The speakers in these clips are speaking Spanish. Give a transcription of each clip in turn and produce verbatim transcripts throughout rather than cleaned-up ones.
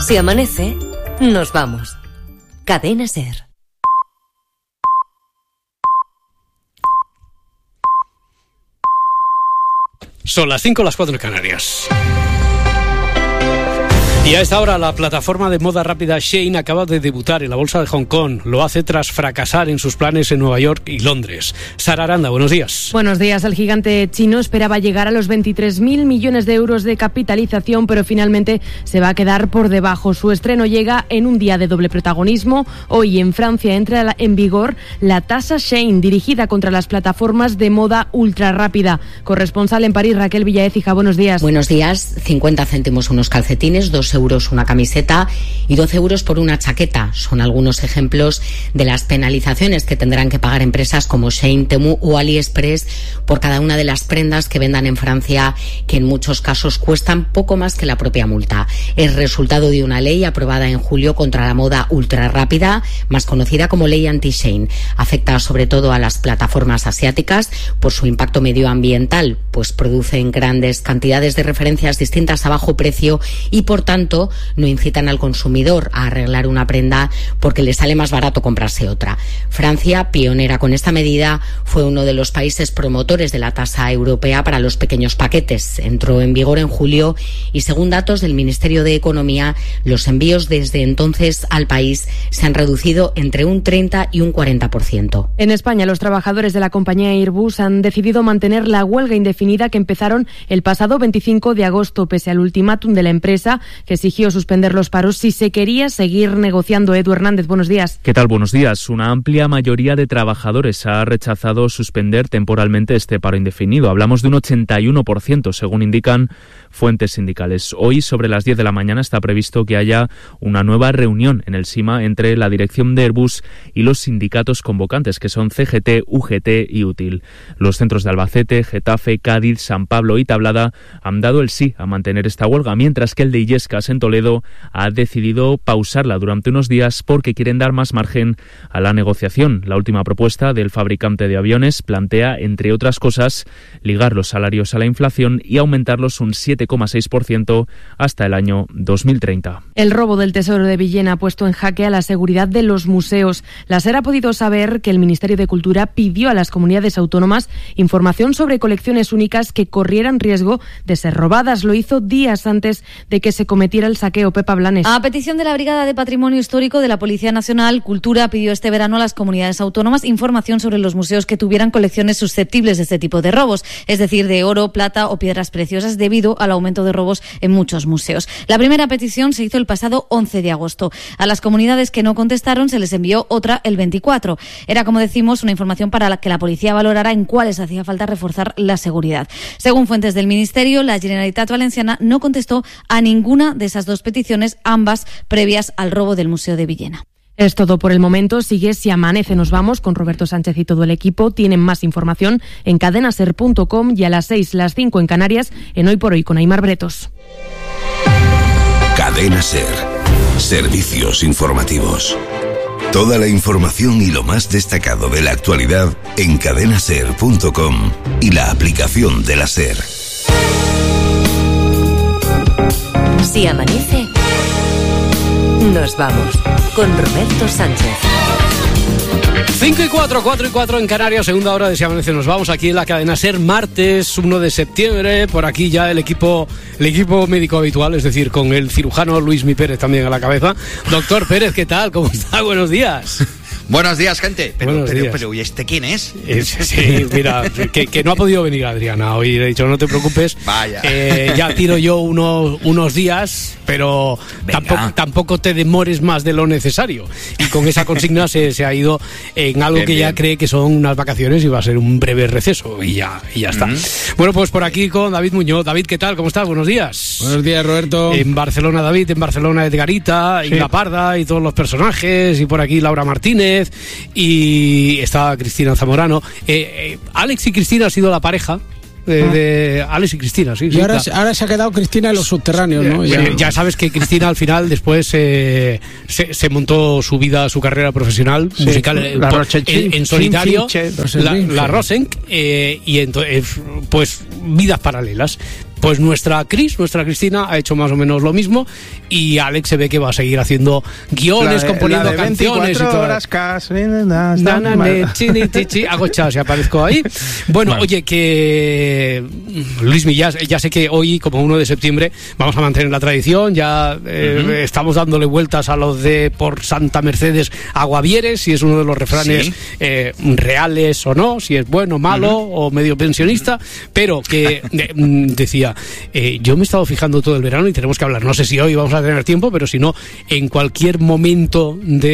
Si amanece, nos vamos. Cadena SER. Son las cinco, las cuatro en Canarias. Y a esta hora la plataforma de moda rápida Shein acaba de debutar en la bolsa de Hong Kong. Lo hace tras fracasar en sus planes en Nueva York y Londres. Sara Aranda, buenos días. Buenos días. El gigante chino esperaba llegar a los veintitrés mil millones de euros de capitalización, pero finalmente se va a quedar por debajo. Su estreno llega en un día de doble protagonismo. Hoy en Francia entra en vigor la tasa Shein, dirigida contra las plataformas de moda ultra rápida. Corresponsal en París, Raquel Villaécija, buenos días. Buenos días. cincuenta céntimos unos calcetines, dos euros una camiseta y doce euros por una chaqueta. Son algunos ejemplos de las penalizaciones que tendrán que pagar empresas como Shein, Temu o AliExpress por cada una de las prendas que vendan en Francia, que en muchos casos cuestan poco más que la propia multa. Es resultado de una ley aprobada en julio contra la moda ultra rápida, más conocida como Ley Anti-Shein. Afecta sobre todo a las plataformas asiáticas por su impacto medioambiental, pues producen grandes cantidades de referencias distintas a bajo precio y, por tanto, no incitan al consumidor a arreglar una prenda porque le sale más barato comprarse otra. Francia, pionera con esta medida, fue uno de los países promotores de la tasa europea para los pequeños paquetes. Entró en vigor en julio y, según datos del Ministerio de Economía, los envíos desde entonces al país se han reducido entre un treinta y un cuarenta por ciento. En España, los trabajadores de la compañía Airbus han decidido mantener la huelga indefinida que empezaron el pasado veinticinco de agosto, pese al ultimátum de la empresa, que exigió suspender los paros si se quería seguir negociando. Edu Hernández, buenos días. ¿Qué tal? Buenos días. Una amplia mayoría de trabajadores ha rechazado suspender temporalmente este paro indefinido. Hablamos de un ochenta y uno por ciento, según indican fuentes sindicales. Hoy, sobre las diez de la mañana, está previsto que haya una nueva reunión en el SIMA entre la dirección de Airbus y los sindicatos convocantes, que son C G T, U G T y Útil. Los centros de Albacete, Getafe, Cádiz, San Pablo y Tablada han dado el sí a mantener esta huelga, mientras que el de Illescas, en Toledo, ha decidido pausarla durante unos días porque quieren dar más margen a la negociación. La última propuesta del fabricante de aviones plantea, entre otras cosas, ligar los salarios a la inflación y aumentarlos un siete coma seis por ciento hasta el año dos mil treinta. El robo del Tesoro de Villena ha puesto en jaque a la seguridad de los museos. La SER ha podido saber que el Ministerio de Cultura pidió a las comunidades autónomas información sobre colecciones únicas que corrieran riesgo de ser robadas. Lo hizo días antes de que se cometiera el saqueo. Pepa Blanes. A petición de la Brigada de Patrimonio Histórico de la Policía Nacional, Cultura pidió este verano a las comunidades autónomas información sobre los museos que tuvieran colecciones susceptibles de este tipo de robos, es decir, de oro, plata o piedras preciosas, debido al aumento de robos en muchos museos. La primera petición se hizo el pasado once de agosto. A las comunidades que no contestaron se les envió otra el veinticuatro. Era, como decimos, una información para la que la policía valorara en cuáles hacía falta reforzar la seguridad. Según fuentes del Ministerio, la Generalitat Valenciana no contestó a ninguna de esas dos peticiones, ambas previas al robo del Museo de Villena. Es todo por el momento. Sigue Si Amanece, nos vamos con Roberto Sánchez y todo el equipo. Tienen más información en cadenaser punto com y a las seis, las cinco en Canarias, en Hoy por Hoy con Aimar Bretos. Cadena SER. Servicios informativos. Toda la información y lo más destacado de la actualidad en cadenaser punto com y la aplicación de la SER. Si amanece, nos vamos con Roberto Sánchez. cinco y cuatro, cuatro y cuatro en Canarias, segunda hora de Si Amanece. Nos vamos aquí en la cadena SER, martes uno de septiembre. Por aquí ya el equipo el equipo médico habitual, es decir, con el cirujano Luismi Pérez también a la cabeza. Doctor Pérez, ¿qué tal? ¿Cómo está? Buenos días. Buenos días, gente. Pero, Buenos pero, días. pero, ¿y este quién es? Eh, sí, mira, que, que no ha podido venir Adriana hoy. Le he dicho, no te preocupes. Vaya. Eh, ya tiro yo unos, unos días, pero tampoco, tampoco te demores más de lo necesario. Y con esa consigna se, se ha ido en algo bien, que bien. Ya cree que son unas vacaciones y va a ser un breve receso. Y ya, y ya está. Mm-hmm. Bueno, pues por aquí con David Muñoz. David, ¿qué tal? ¿Cómo estás? Buenos días. Buenos días, Roberto. En Barcelona, David. En Barcelona, Edgarita. Sí. Y La Parda y todos los personajes. Y por aquí Laura Martínez. Y Y está Cristina Zamorano. Eh, eh, Alex y Cristina ha sido la pareja de, de Alex y Cristina, sí. Y sí, ahora, ahora se ha quedado Cristina en los subterráneos, ¿no? Ya, ya, ya sabes que Cristina al final después eh, se, se montó su vida, su carrera profesional, sí, musical, la por, en, en solitario, Finche, la, la Rosenk, eh, y entonces, pues vidas paralelas. Pues nuestra Cris, nuestra Cristina, ha hecho más o menos lo mismo, y Alex se ve que va a seguir haciendo guiones, de, componiendo canciones y todo. Horas cas, hago chas y aparezco ahí. Bueno, bueno, oye, que Luismi, ya, ya sé que hoy, como uno de septiembre, vamos a mantener la tradición, ya eh, uh-huh. estamos dándole vueltas a los de por Santa Mercedes Aguavieres, si es uno de los refranes sí. eh, reales o no, si es bueno, malo uh-huh. o medio pensionista, pero que eh, decía, eh, yo me he estado fijando todo el verano y tenemos que hablar, no sé si hoy vamos a tener tiempo, pero si no, en cualquier momento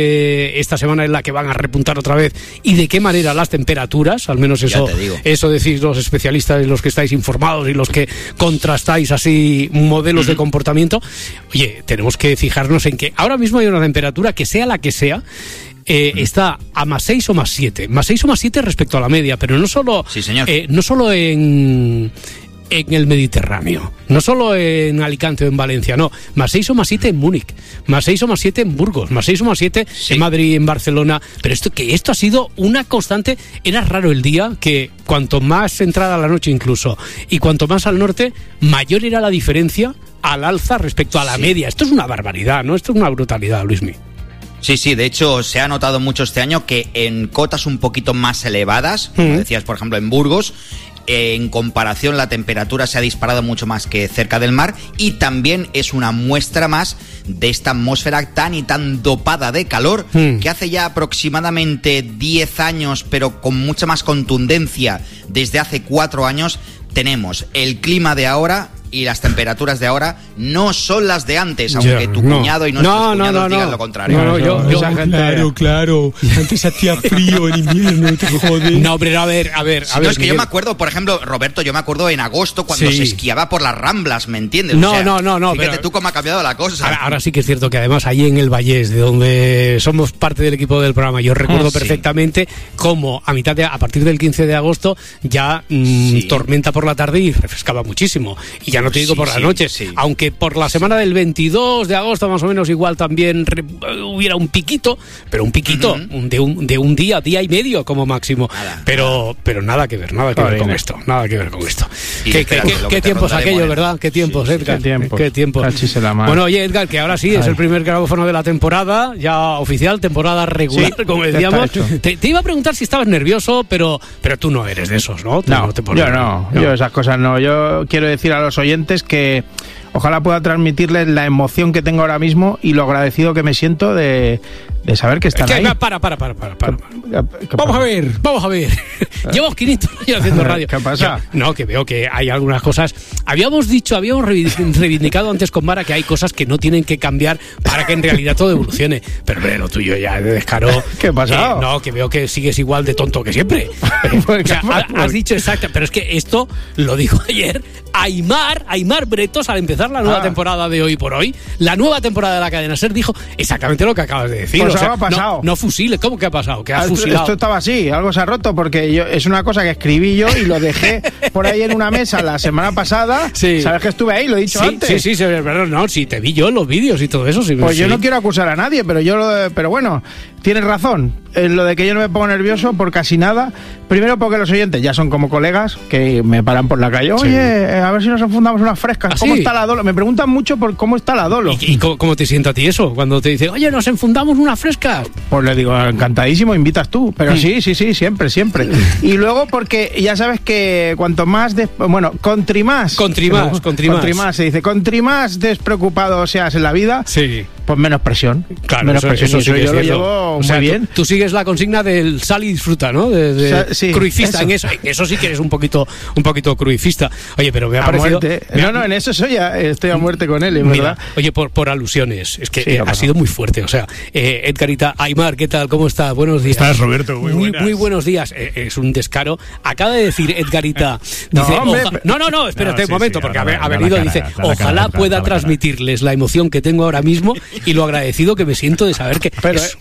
de esta semana en la que van a repuntar otra vez, y de qué manera las temperaturas, al menos eso, eso decís los especialistas y los que estáis informados y los que contrastáis así modelos uh-huh. de comportamiento. Oye, tenemos que fijarnos en que ahora mismo hay una temperatura que sea la que sea, Eh, mm. está a más seis o más siete, más seis o más siete respecto a la media, pero no solo, sí, señor. Eh, no solo en, en el Mediterráneo, no solo en Alicante o en Valencia, no, más seis o más siete en Múnich, más seis o más siete en Burgos, más seis o más siete sí. en Madrid, en Barcelona, pero esto que esto ha sido una constante. Era raro el día que cuanto más entrada la noche incluso, y cuanto más al norte, mayor era la diferencia al alza respecto a la sí. media. Esto es una barbaridad, ¿no? Esto es una brutalidad, Luismi. Sí, sí, de hecho se ha notado mucho este año que en cotas un poquito más elevadas, como uh-huh. decías, por ejemplo, en Burgos, eh, en comparación la temperatura se ha disparado mucho más que cerca del mar, y también es una muestra más de esta atmósfera tan y tan dopada de calor uh-huh. que hace ya aproximadamente diez años, pero con mucha más contundencia desde hace cuatro años, tenemos el clima de ahora. Y las temperaturas de ahora no son las de antes, aunque yeah, tu no. cuñado y nuestros no, cuñados no, no, digan no. lo contrario. No, no, yo, yo, gente, claro, claro. Antes hacía frío en invierno, te jodes. No, pero a ver, a ver, a sí, ver. No, es que Miguel. yo me acuerdo, por ejemplo, Roberto, yo me acuerdo en agosto cuando sí. se esquiaba por las Ramblas, ¿me entiendes? No, o sea, no, no, no. Fíjate pero, tú cómo ha cambiado la cosa. Ahora, ahora sí que es cierto que además ahí en el Vallés, de donde somos parte del equipo del programa, yo recuerdo ah, perfectamente sí. cómo a mitad de, a partir del quince de agosto ya mmm, sí. tormenta por la tarde y refrescaba muchísimo. Y ya no te digo sí, por la sí. noche. Sí. Aunque por la semana del veintidós de agosto más o menos igual también re, hubiera un piquito, pero un piquito uh-huh. de, un, de un día, día y medio como máximo. Nada, pero, nada. pero nada que ver, nada que Joder, ver con esto, nada que ver con esto. ¿Qué, qué, qué, qué tiempos aquello, verdad? ¿Qué tiempos, sí, Edgar? Qué tiempos. ¿Qué tiempos? Bueno, oye, Edgar, que ahora sí es Ay. el primer grabófono de la temporada, ya oficial, temporada regular, sí, como decíamos. Te, te iba a preguntar si estabas nervioso, pero, pero tú no eres de esos, ¿no? No, no te yo no, no, yo esas cosas no. Yo quiero decir a los oyentes que ojalá pueda transmitirles la emoción que tengo ahora mismo y lo agradecido que me siento de, de saber que están ¿Qué? ahí. Para, para, para, para, para. Vamos a ver, vamos a ver. Llevo quinientos años haciendo radio. ¿Qué pasa? Yo, no, que veo que hay algunas cosas. Habíamos dicho, habíamos reivindicado antes con Mara que hay cosas que no tienen que cambiar para que en realidad todo evolucione. Pero, pero lo tuyo ya de descaro. ¿Qué ha pasado? Eh, no, que veo que sigues igual de tonto que siempre. O sea, has dicho exacto, pero es que esto lo dijo ayer Aimar, Aimar Bretos al empezar la nueva ah. temporada de Hoy por Hoy, la nueva temporada de la cadena SER, dijo exactamente lo que acabas de decir. Pues o sea, ha pasado. No, no fusiles, ¿cómo que ha pasado? Que has esto, fusilado. Esto estaba así, algo se ha roto porque yo, es una cosa que escribí yo y lo dejé por ahí en una mesa la semana pasada. Sí. ¿Sabes que estuve ahí? Lo he dicho sí, antes. Sí, sí, sí, pero no, sí, te vi yo en los vídeos y todo eso. Sí, pues sí. yo no quiero acusar a nadie, pero yo, lo, pero bueno, tienes razón. En lo de que yo no me pongo nervioso por casi nada. Primero porque los oyentes ya son como colegas que me paran por la calle. Oye, sí. a ver si nos enfundamos unas frescas. ¿Ah, ¿Cómo sí? está la Dolo? Me preguntan mucho por cómo está la Dolo. ¿Y, y cómo, cómo te sienta a ti eso? Cuando te dicen, oye, nos enfundamos unas frescas. Pues le digo, encantadísimo, invitas tú. Pero sí, sí, sí, siempre, siempre. Y luego porque ya sabes que cuanto más... Des... Bueno, contri más... Contri más, contri más. Contri más, se dice. Contri más despreocupado seas en la vida, sí. pues menos presión. Claro, menos eso, presión. eso sí que yo es lo cierto. llevo o sea, muy bien. Tú, tú sigues la consigna del sal y disfruta, ¿no? De, de o sea, sí, cruifista, eso. en eso. En eso sí que eres un poquito, un poquito cruifista. Oye, pero me ha a parecido... Muerte. Me ha, no, no, en eso soy ya, estoy a muerte con él, en mira, verdad. Oye, por, por alusiones. Es que sí, eh, ha sido muy fuerte. O sea, eh, Edgarita, Aimar, ¿qué tal? ¿Cómo está? Buenos días. ¿Estás, Roberto? Muy, muy, muy buenos días. Eh, es un descaro. Acaba de decir Edgarita... Dice, no, hombre, no, no, no, espérate no, sí, un momento, sí, porque ahora, ha, ha ahora, venido y ahora, dice, ahora, ahora, ojalá ahora, pueda ahora, transmitirles la emoción que tengo ahora mismo y lo agradecido que me siento de saber que... Pero, es,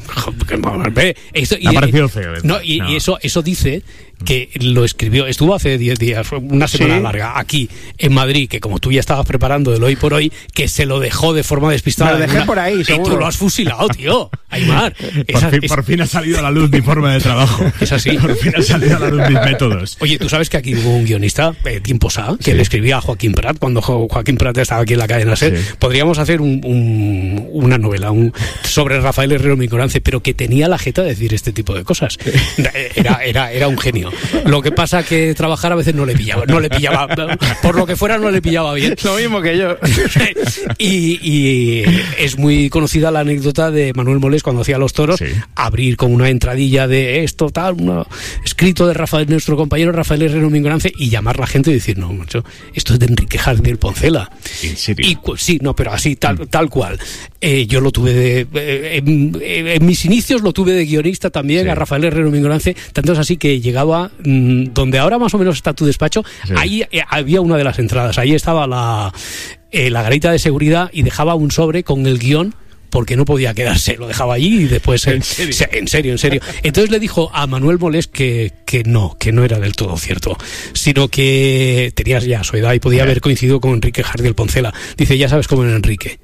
que, esto, y, ha parecido feo. No, y, no. y eso, eso dice que lo escribió, estuvo hace diez días, una semana sí. larga, aquí en Madrid, que como tú ya estabas preparando el Hoy por Hoy, que se lo dejó de forma despistada. Me lo dejé una, por ahí, seguro. Y tú lo has fusilado, tío. Aymar, por, esa, fin, es, por fin ha salido a la luz mi forma de trabajo. Es así. Por fin ha salido a la luz mis métodos. Oye, tú sabes que aquí hubo un guionista, eh, tiempos A, que sí. le escribía a Joaquín Prat cuando jo, Joaquín Prat estaba aquí en la cadena SER. Sí. Podríamos hacer un, un, una novela un, sobre Rafael Herrero Mingorance, pero que tenía la jeta de decir este tipo de cosas. Era, era, era un genio. Lo que pasa que trabajar a veces no le pillaba, no le pillaba, por lo que fuera no le pillaba bien. Lo mismo que yo. y, y es muy conocida la anécdota de Manuel Molés cuando hacía Los Toros, sí. abrir con una entradilla de esto, tal, un escrito de Rafael, nuestro compañero Rafael Herrero Mingorance, y llamar a la gente y decir, no, macho, esto es de Enrique Jardiel Poncela. ¿En serio? Y, sí, no, pero así, tal, mm. tal cual. Eh, yo lo tuve de... Eh, en, en mis inicios lo tuve de guionista también, sí. a Rafael Herrero Mingorance, tanto es así que llegaba, mmm, donde ahora más o menos está tu despacho, sí. ahí eh, había una de las entradas, ahí estaba la, eh, la garita de seguridad y dejaba un sobre con el guión, porque no podía quedarse, lo dejaba allí y después... ¿En serio? Se, en serio, en serio. Entonces le dijo a Manuel Molés que, que no, que no era del todo cierto, sino que tenías ya su edad y podía haber coincidido con Enrique Jardiel Poncela. Dice, ya sabes cómo era Enrique.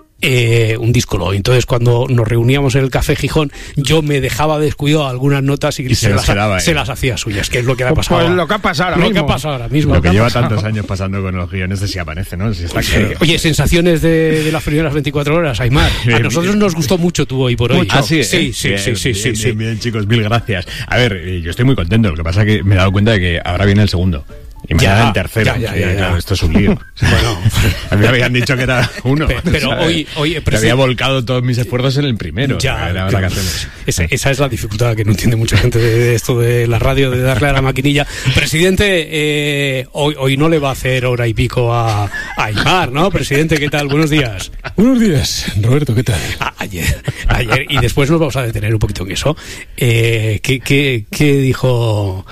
Eh, un díscolo. Entonces cuando nos reuníamos en el Café Gijón, yo me dejaba descuidado algunas notas y, y se, se, las las, se las hacía suyas, que es lo que ha pasado. Pues lo que ha pasado ahora lo mismo. que ha pasado ahora mismo. Lo que lo lleva pasado. tantos años pasando con los guiones de Si Aparece, ¿no? Si está sí. claro. Oye, sensaciones de, de las primeras veinticuatro horas, Aymar. A nosotros nos gustó mucho tu Hoy por Hoy. Ah, sí, sí, ¿eh? sí, bien, sí, sí, bien, sí, bien, sí. Bien, bien, chicos, mil gracias. A ver, yo estoy muy contento. Lo que pasa es que me he dado cuenta de que ahora viene el segundo. Y me dan el tercero. Ya, ya, ya, ya, claro, ya. esto es un lío. Bueno, a mí me habían dicho que era uno. Pero, pero hoy, hoy pero había volcado todos mis esfuerzos en el primero. Ya, era claro. la que hacemos. Esa, esa es la dificultad que no entiende mucha gente de, de esto de la radio, de darle a la maquinilla. Presidente, eh, hoy, hoy no le va a hacer hora y pico a, a Aymar, ¿no? Presidente, ¿qué tal? Buenos días. Buenos días, Roberto, ¿qué tal? A, ayer, ayer, y después nos vamos a detener un poquito en eso. Eh, ¿qué, qué, qué dijo...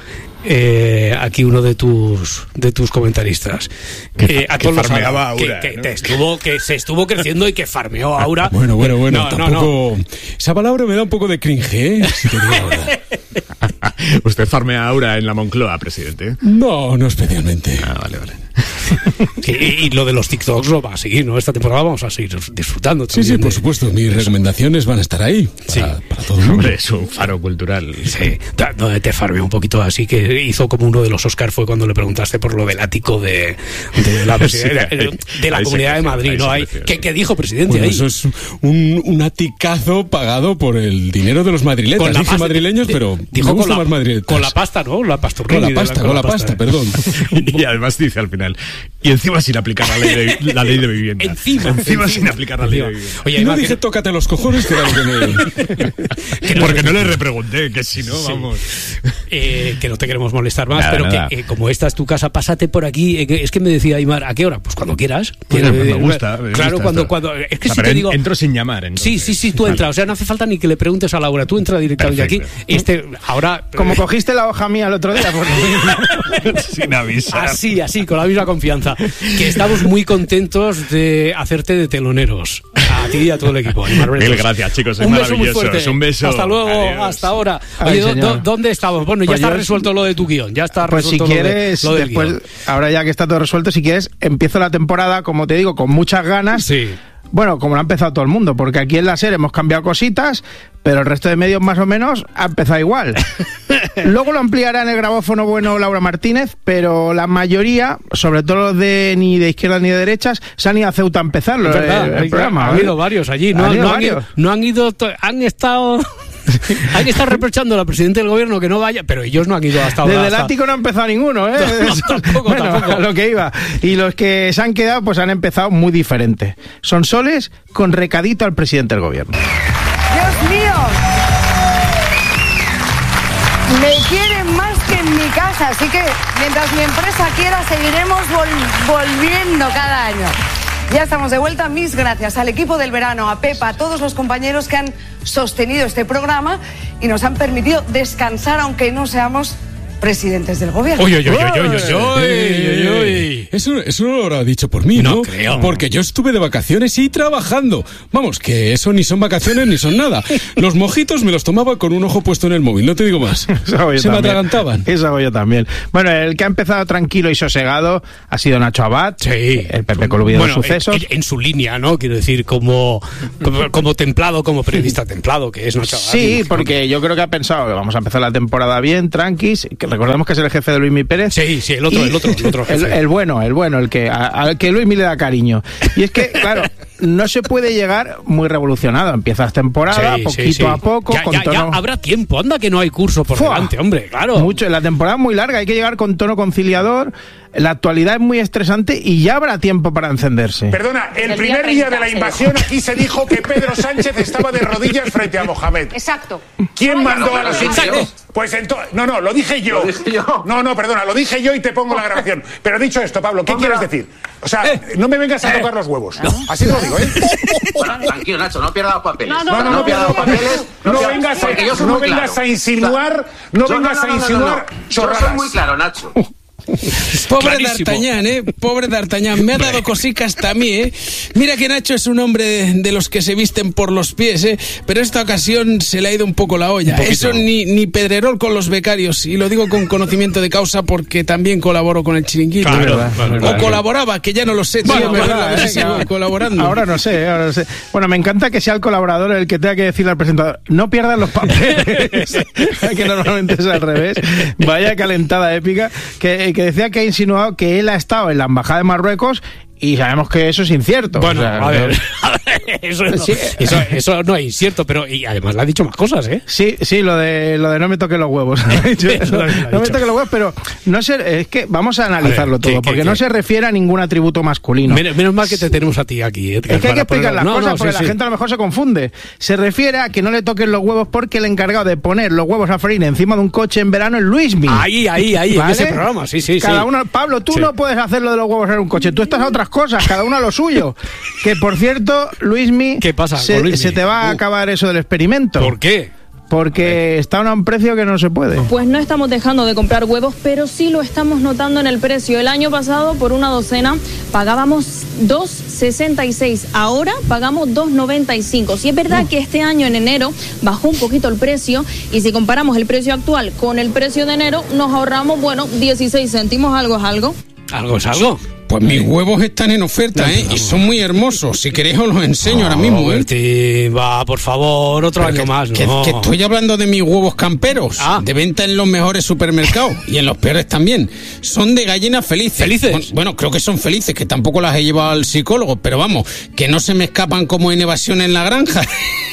Eh, aquí uno de tus de tus comentaristas que, eh, a que todos farmeaba los, Aura, que, que, ¿no? te estuvo, que se estuvo creciendo y que farmeó Aura. Bueno, bueno, bueno, no, tampoco no, no. Esa palabra me da un poco de cringe, ¿eh? Si te digo la verdad. ¿Usted farmea Aura en la Moncloa, presidente? No, no especialmente. Ah, vale, vale. Sí, y lo de los TikToks lo va a seguir, ¿no? Esta temporada vamos a seguir disfrutando también. Sí, sí, por de... supuesto. Mis recomendaciones van a estar ahí para, sí. para todo el mundo. Hombre, es un faro cultural. Sí, donde te farmeó un poquito así, que hizo como uno de los Oscars fue cuando le preguntaste por lo del ático de, de la, sí, de, de la Comunidad de Madrid, ¿no? Hay, ¿qué, ¿Qué dijo, presidente? Bueno, ahí? Eso es un, un aticazo pagado por el dinero de los madrileños. Con la pasta, madrileños, de, pero dijo con la, madriletas. con la pasta, ¿no? La pasturri. Con la pasta, con la pasta, con la pasta, perdón. Y además dice al final, y encima sin aplicar la ley de, la ley de vivienda. Encima, encima, encima sin aplicar la ley de vivienda. Oye, y no dije, que... tócate los cojones, que era lo que me... que Porque no le repregunté, que si no, sí. vamos... Eh, que no te queremos molestar más, nada, pero nada. que eh, como esta es tu casa, pásate por aquí. Eh, es que me decía Aymar, ¿a qué hora? Pues cuando quieras. Pues eh, me gusta. Me claro, gusta cuando, esto. cuando... Es que o sea, si te digo... Entro sin llamar, entonces. Sí, sí, sí, tú vale. entras. O sea, no hace falta ni que le preguntes a Laura. Tú entras directamente Perfecto. aquí. Este, ahora... Como cogiste la hoja mía el otro día. Porque... sin avisar. Así, así, con la misma confianza. Que estamos muy contentos de hacerte de teloneros. A ti y a todo el equipo. Mil gracias, chicos. Sois un beso muy fuerte. Un beso. Hasta luego, Adiós. hasta ahora. Oye, Ay, do, ¿dónde estamos? Bueno, ya pues está yo... resuelto lo de tu guión. Ya está pues resuelto si quieres, lo, de, lo del después, guión. Ahora ya que está todo resuelto, si quieres, empiezo la temporada, como te digo, con muchas ganas. Sí. Bueno, como lo ha empezado todo el mundo, porque aquí en la SER hemos cambiado cositas, pero el resto de medios más o menos ha empezado igual. Luego lo ampliará en el grabófono bueno Laura Martínez, pero la mayoría, sobre todo los de ni de izquierdas ni de derechas, se han ido a Ceuta a empezar el, verdad, el, el programa. Ha habido varios allí, no, no, han, ido, no han ido, han estado... Hay que estar reprochando al presidente del gobierno que no vaya, pero ellos no han ido hasta ahora. Desde el hasta... ático no ha empezado ninguno, ¿eh? No, tampoco, bueno, tampoco. A lo que iba. Y los que se han quedado, pues han empezado muy diferente. Son soles con recadito al presidente del gobierno. ¡Dios mío! Me quieren más que en mi casa, así que mientras mi empresa quiera, seguiremos vol- volviendo cada año. Ya estamos de vuelta. Mis gracias al equipo del verano, a Pepa, a todos los compañeros que han sostenido este programa y nos han permitido descansar, aunque no seamos presidentes del gobierno. Uy, uy, uy, uy, uy, uy, uy, uy. Eso, eso no lo habrá dicho por mí, ¿no? No creo. Porque yo estuve de vacaciones y trabajando. Vamos, que eso ni son vacaciones ni son nada. Los mojitos me los tomaba con un ojo puesto en el móvil, no te digo más. Se también. me atragantaban. Eso hago yo también. Bueno, el que ha empezado tranquilo y sosegado ha sido Nacho Abad. Sí. El Pepe Colubido bueno, de Sucesos. En, en su línea, ¿no? Quiero decir, como, como, como templado, como periodista templado, que es Nacho Abad. Sí, porque yo creo que ha pensado que vamos a empezar la temporada bien, tranquis. Que recordemos que es el jefe de Luismi Pérez. Sí, sí, el otro, el otro, el otro jefe. El, el bueno, el bueno, el que, al que Luismi le da cariño. Y es que, claro, no se puede llegar muy revolucionado. Empiezas temporada, sí, poquito sí, sí. a poco. Ya, con ya, tono... ya habrá tiempo, anda que no hay curso por Fua, delante, hombre, claro. Mucho, la temporada es muy larga, hay que llegar con tono conciliador. La actualidad es muy estresante y ya habrá tiempo para encenderse. Perdona, el, el primer día, día de la invasión aquí se dijo que Pedro Sánchez estaba de rodillas frente a Mohamed. Exacto. ¿Quién mandó a los indios? Pues entonces... No, no, lo dije yo. Lo dije yo. No, no, perdona, lo dije yo y te pongo la grabación. Pero dicho esto, Pablo, ¿qué quieres decir? O sea, eh, no me vengas a tocar los huevos. ¿No? Así te lo digo, ¿eh? Bueno, tranquilo, Nacho, no pierdas los papeles. No, no, no, no, no pierdas los papeles. No, no vengas, a, no vengas claro. a insinuar, no yo, vengas no, no, no, a insinuar no, no, no. chorradas. Yo soy muy claro, Nacho. Pobre D'Artagnan, ¿eh? Pobre D'Artagnan. Me ha dado cosica hasta a mí, ¿eh? Mira que Nacho es un hombre de, de los que se visten por los pies, ¿eh? Pero esta ocasión se le ha ido un poco la olla. Eso ni, ni Pedrerol con los becarios. Y lo digo con conocimiento de causa porque también colaboro con el Chiringuito. Claro, verdad, o verdad, colaboraba, que ya no lo sé. Bueno, tío, verdad, verdad, eh, sigo que, colaborando. Ahora no sé, ahora no sé. Bueno, me encanta que sea el colaborador el que tenga que decirle al presentador, no pierdas los papeles. Que normalmente es al revés. Vaya calentada épica. Que, que decía que ha insinuado que él ha estado en la embajada de Marruecos y sabemos que eso es incierto. Bueno, o sea, a ver, a ver eso, no, sí, eso, eso no es incierto, pero y además le ha dicho más cosas, ¿eh? Sí, sí, lo de lo de no me toques los huevos. no, no me toques los huevos, pero no sé, es que vamos a analizarlo a ver, todo, ¿qué, porque qué, no qué? se refiere a ningún atributo masculino. Menos, menos mal que te tenemos a ti aquí, Edgar, es que hay que explicar las no, cosas no, porque sí, la sí. gente a lo mejor se confunde. Se refiere a que no le toquen los huevos porque el encargado de poner los huevos a freír encima de un coche en verano es Luismi. Ahí, ahí, ahí, ¿vale? En ese programa, sí, sí, cada sí. uno, Pablo, tú sí. no puedes hacer lo de los huevos en un coche, tú estás a otras cosas, cada uno a lo suyo. Que por cierto, Luismi, ¿qué pasa se, Luismi? se te va a acabar eso del experimento. ¿Por qué? Porque está a un precio que no se puede. Pues no estamos dejando de comprar huevos, pero sí lo estamos notando en el precio. El año pasado, por una docena, pagábamos dos sesenta y seis. Ahora pagamos dos noventa y cinco. Sí es verdad que este año, en enero, bajó un poquito el precio. Y si comparamos el precio actual con el precio de enero, nos ahorramos, bueno, dieciséis céntimos. Algo es algo. ¿Algo es algo? Pues mis huevos están en oferta, ¿eh? Y son muy hermosos. Si queréis os los enseño ahora mismo, ¿eh? Va, por favor, otro año más, que, ¿no? que estoy hablando de mis huevos camperos. Ah. De venta en los mejores supermercados. Y en los peores también. Son de gallinas felices. ¿Felices? Bueno, bueno, creo que son felices, que tampoco las he llevado al psicólogo. Pero vamos, que no se me escapan como en Evasión en la Granja.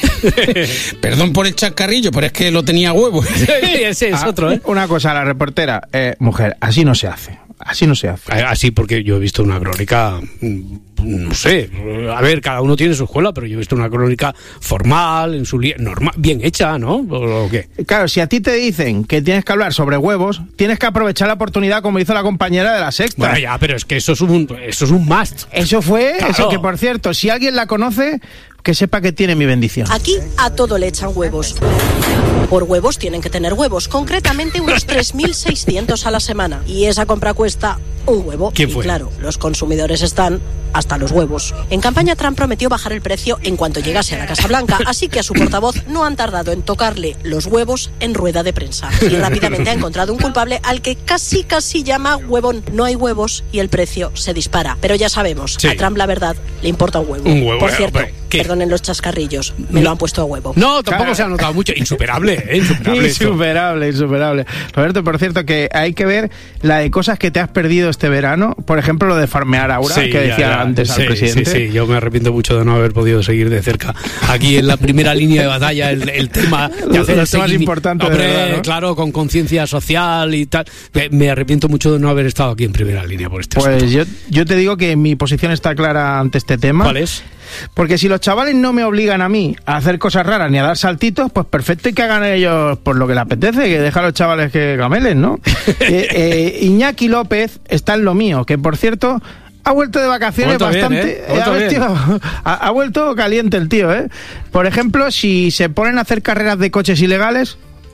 Perdón por el chascarrillo, pero es que lo tenía huevo. Ese es ah, otro, ¿eh? Una cosa, la reportera. Eh, mujer, así no se hace. Así no se hace. Así porque yo he visto una crónica, no sé, a ver, cada uno tiene su escuela, pero yo he visto una crónica formal, en su normal, bien hecha, ¿no? ¿O qué? Claro, si a ti te dicen que tienes que hablar sobre huevos, tienes que aprovechar la oportunidad como hizo la compañera de La Sexta. Bueno, ya, pero es que eso es un, eso es un must. Eso fue, claro. Eso que por cierto, si alguien la conoce, que sepa que tiene mi bendición. Aquí a todo le echan huevos. Por huevos tienen que tener huevos, concretamente unos tres mil seiscientos a la semana. Y esa compra cuesta un huevo. ¿Quién fue? Y claro, los consumidores están hasta los huevos. En campaña Trump prometió bajar el precio en cuanto llegase a la Casa Blanca, así que a su portavoz no han tardado en tocarle los huevos en rueda de prensa. Y rápidamente ha encontrado un culpable al que casi casi llama huevón. No hay huevos y el precio se dispara. Pero ya sabemos, sí. A Trump la verdad le importa un huevo. Un huevo. Por cierto, hombre, perdonen los chascarrillos, me lo han puesto a huevo. No, tampoco claro. Se ha notado mucho. Insuperable, ¿eh? Insuperable. Insuperable, insuperable. Roberto, por cierto, que hay que ver la de cosas que te has perdido este verano. Por ejemplo, lo de farmear Aura, sí, que decía ya, ya. antes sí, al presidente. Sí, sí, yo me arrepiento mucho de no haber podido seguir de cerca. Aquí en la primera línea de batalla, el, el tema de hacer el más importante, hombre, de verdad, ¿no? Claro, con conciencia social y tal. Me, me arrepiento mucho de no haber estado aquí en primera línea por este Pues asunto. yo, yo te digo que mi posición está clara ante este tema. ¿Cuál es? Porque si los chavales no me obligan a mí a hacer cosas raras ni a dar saltitos, pues perfecto, y que hagan ellos por lo que les apetece, que deja a los chavales que camelen, ¿no? eh, eh, Iñaki López está en lo mío, que por cierto ha vuelto de vacaciones vuelto bastante... Bien, ¿eh? ha, vuelto a ver, tío, ha, ha vuelto caliente el tío, ¿eh? Por ejemplo, si se ponen a hacer carreras de coches ilegales,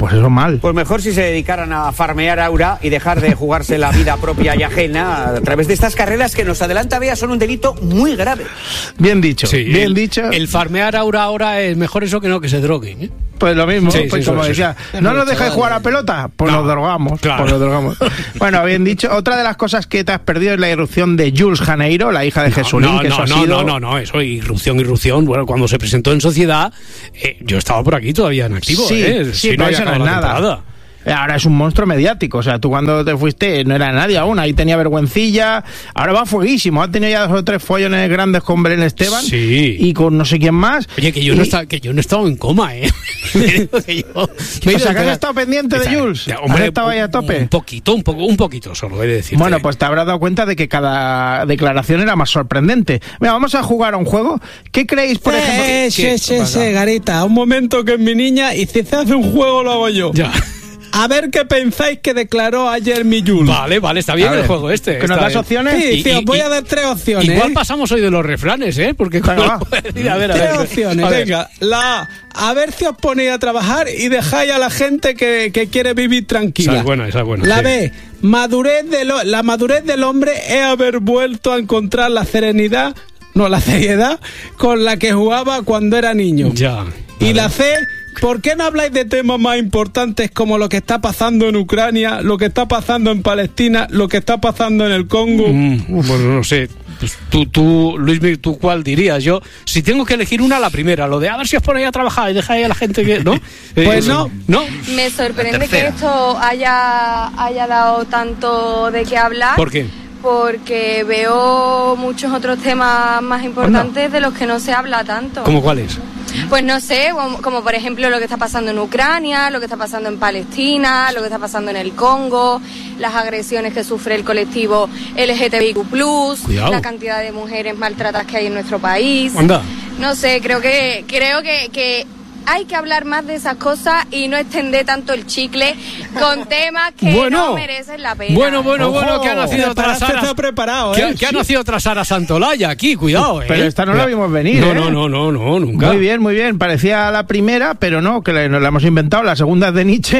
pues eso mal. Pues mejor si se dedicaran a farmear aura y dejar de jugarse la vida propia y ajena a través de estas carreras que nos adelanta Bea son un delito muy grave. Bien dicho, sí, bien el, dicho. El farmear aura ahora es mejor eso que no que se droguen, ¿eh? Pues lo mismo, sí, pues sí, como sí, decía, sí. ¿no nos dejáis jugar a pelota? Pues no, nos drogamos, claro. pues nos drogamos. Bueno, bien dicho. Otra de las cosas que te has perdido es la irrupción de Jules Janeiro, la hija de no, Jesulín, no, que no, eso ha no, sido... no, no, no, eso, irrupción, irrupción. Bueno, cuando se presentó en Sociedad, eh, yo estaba por aquí todavía en activo, sí, ¿eh? Sí, si pero no eso no es nada. Temporada. Ahora es un monstruo mediático, o sea, tú cuando te fuiste no era nadie aún, ahí tenía vergüencilla, ahora va fueguísimo, ha tenido ya dos o tres follones grandes con Belén Esteban sí. y con no sé quién más. Oye, que yo, y... no, está, que yo no he estado en coma, ¿eh? que yo, o sea, que has estado pendiente de Jules, hombre, has estado ahí a tope. Un poquito, un poco, un poquito solo, he de decir. Bueno, pues te habrás dado cuenta de que cada declaración era más sorprendente. Mira, vamos a jugar a un juego. ¿Qué creéis, por eh, ejemplo? Eh, sí, sí, sí, Garita, un momento que es mi niña y si se hace un juego lo hago yo. Ya. A ver qué pensáis que declaró ayer mi Jules. Vale, vale, está bien el juego este. ¿Que nos das opciones? Sí, y, sí, y, os voy y, a dar tres opciones. Igual ¿eh? pasamos hoy de los refranes, ¿eh? Porque venga, decir, a ver, a tres ver, opciones, a ver. venga. La A, a ver si os ponéis a trabajar y dejáis a la gente que, que quiere vivir tranquila. Esa es buena, esa es buena. La sí. B, madurez de lo, la madurez del hombre es haber vuelto a encontrar la serenidad, no, la seriedad con la que jugaba cuando era niño. Ya. Y ver. la C, ¿por qué no habláis de temas más importantes como lo que está pasando en Ucrania, lo que está pasando en Palestina, lo que está pasando en el Congo? Mm, bueno, no sé. Pues tú, tú, Luis, ¿tú cuál dirías? Yo, si tengo que elegir una, la primera. Lo de a ver si os ponéis a trabajar y dejáis a la gente que... ¿no? Pues eh, no. ¿No? Me sorprende que esto haya, haya dado tanto de qué hablar. ¿Por qué? Porque veo muchos otros temas más importantes de los que no se habla tanto. ¿Cómo cuáles? Pues no sé, como, como por ejemplo lo que está pasando en Ucrania, lo que está pasando en Palestina, lo que está pasando en el Congo, las agresiones que sufre el colectivo L G T B I Q plus, Cuidado. La cantidad de mujeres maltratadas que hay en nuestro país. Anda. No sé, creo que creo que, que hay que hablar más de esas cosas y no extender tanto el chicle con temas que bueno, no merecen la pena. Bueno, bueno, Ojo, bueno, que ha nacido otra Sara. Está preparado, Que, ¿eh? que ha nacido otra Sara Santolaya aquí, cuidado, ¿eh? Pero esta no la vimos venir, no, ¿eh? No, no, no, no, nunca. Muy bien, muy bien. Parecía la primera, pero no, que la, nos la hemos inventado. La segunda es de Nietzsche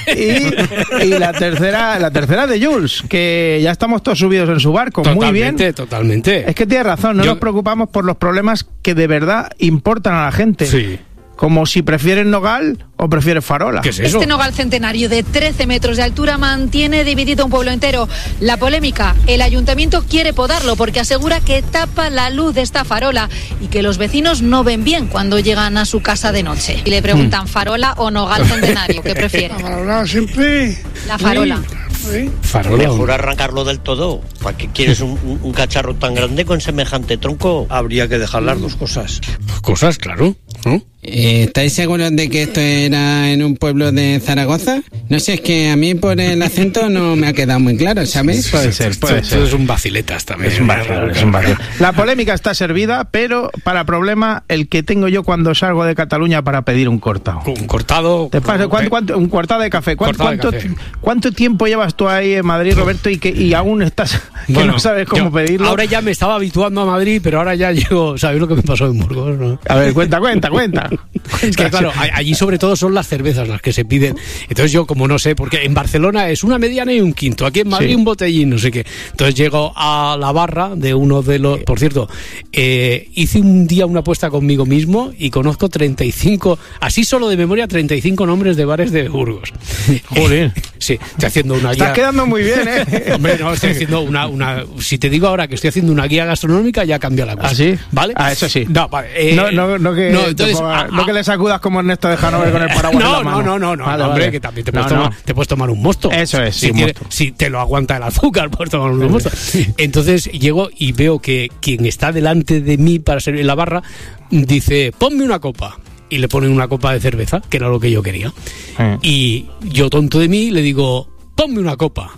y, y la tercera la tercera de Jules, que ya estamos todos subidos en su barco. Totalmente, muy bien. Totalmente, Es que tienes razón, no Yo... nos preocupamos por los problemas que de verdad importan a la gente. Sí. Como si prefieres nogal o prefieres farola. ¿Qué es eso? Este nogal centenario de trece metros de altura mantiene dividido un pueblo entero. La polémica, el ayuntamiento quiere podarlo porque asegura que tapa la luz de esta farola y que los vecinos no ven bien cuando llegan a su casa de noche. Y le preguntan, ¿farola o nogal centenario? ¿Qué prefiere? La farola siempre. La farola. Sí. Farola. Mejor arrancarlo del todo. ¿Para qué quieres un, un, un cacharro tan grande con semejante tronco? Habría que dejar las dos cosas. Cosas, claro, ¿no? Eh, ¿Estáis seguros de que esto era en un pueblo de Zaragoza? No sé, es que a mí por el acento no me ha quedado muy claro, ¿sabes? Puede ser, puede esto, ser. esto es un vaciletas también. Es un vacío, es un vacío. La polémica está servida, pero para problema el que tengo yo cuando salgo de Cataluña para pedir un cortado. Un cortado. ¿Te pasa? ¿Cuánto, cuánto, un cortado de café. ¿Cuánto, Cortado de cuánto, café. ¿Cuánto tiempo llevas tú ahí en Madrid, Roberto, y que y aún estás que Bueno, no sabes cómo yo pedirlo? Ahora ya me estaba habituando a Madrid, pero ahora ya llego. ¿Sabéis lo que me pasó en Burgos? ¿No? A ver, cuenta, cuenta, cuenta. Es que claro, a- allí sobre todo son las cervezas las que se piden. Entonces yo como no sé, porque en Barcelona es una mediana y un quinto, aquí en Madrid Sí. un botellín, no sé qué. Entonces llego a la barra de uno de los... Por cierto, eh, hice un día una apuesta conmigo mismo y conozco treinta y cinco, así solo de memoria, treinta y cinco nombres de bares de Burgos. Joder. Sí, estoy haciendo una Estás guía... quedando muy bien, ¿eh? Hombre, no, estoy haciendo una, una... Si te digo ahora que estoy haciendo una guía gastronómica, ya cambia la cosa. ¿Ah, sí? ¿Vale? Ah, eso sí. No, vale. eh, no, no, no que, no, te entonces, ponga- ah, no que le sacudas como Ernesto de Hanover con el paraguas en no, la mano. no, no, no, no, Vale, hombre, vale. que también te No, puedes, tomar, no. te puedes tomar un mosto. Eso es, si, sí, tiene- mosto. si te lo aguanta el azúcar, puedes tomar un mosto. Entonces llego y veo que quien está delante de mí para servir en la barra dice, ponme una copa. Y le ponen una copa de cerveza, que era lo que yo quería. Eh. Y yo, tonto de mí, le digo, ponme una copa.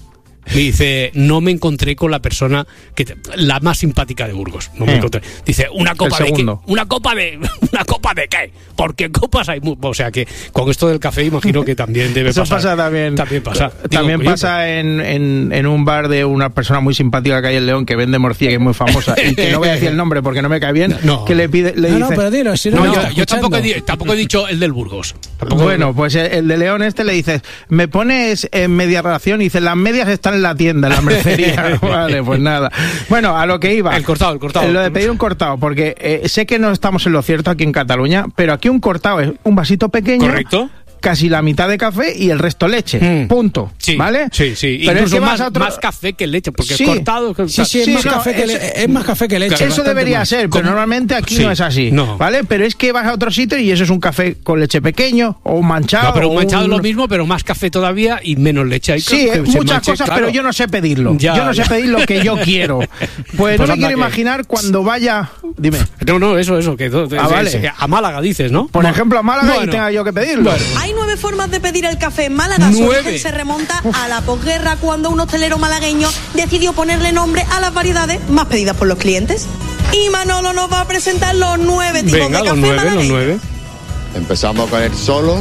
me dice, no me encontré con la persona que te, la más simpática de Burgos. No me Eh. encontré. Dice, ¿una copa El de qué? segundo. ¿Una copa de una copa de qué? Porque copas hay mu- o sea que con esto del café imagino que también debe Eso pasar. pasa también. También pasa. También Digo, oye, pasa en, en, en un bar de una persona muy simpática que hay en León que vende morcilla, que es muy famosa, y que no voy a decir el nombre porque no me cae bien, No. que le pide, le No, dice... no, pero dilo, si no, No, lo yo, está yo tampoco, he, escuchando. di- tampoco he dicho el del Burgos. Tampoco- Bueno, pues el, el de León este le dices, me pones en media ración y dice, las medias están en la tienda, en la mercería. Vale, pues nada. Bueno, a lo que iba. El cortado, el cortado. Eh, Lo de pedir un cortado, porque eh, sé que no estamos en lo cierto aquí en Cataluña, pero aquí un cortado es un vasito pequeño. Correcto. Casi la mitad de café y el resto leche. Mm. Punto. Sí, ¿Vale? Sí, sí. Pero Incluso es que vas más, a otro... más café que leche, porque Sí. cortado... Sí, sí, es, Sí, más no, café que eso- le- es más café que leche. Eso bastante debería más. ser, pero ¿Cómo? normalmente aquí Sí, no es así, no. ¿vale? Pero es que vas a otro sitio y eso es un café con leche pequeño o un manchado. No, pero o un manchado es un- lo mismo, pero más café todavía y menos leche. Hay Sí, que se muchas manche, cosas, claro. pero yo no sé pedirlo. Ya, yo no sé ya. pedir lo que yo quiero. Pues, Pues no me anda quiero que- imaginar cuando vaya... Dime. No, no, eso, eso. Que, Ah, vale. es- a Málaga dices, ¿no? Por ejemplo, a Málaga Bueno. y tenga yo que pedirlo. Bueno. Hay nueve formas de pedir el café en Málaga. Su Nueve. origen se remonta a la posguerra, cuando un hostelero malagueño decidió ponerle nombre a las variedades más pedidas por los clientes. Y Manolo nos va a presentar los nueve tipos Venga, de los café nueve, los malagueño. nueve. Empezamos con el solo,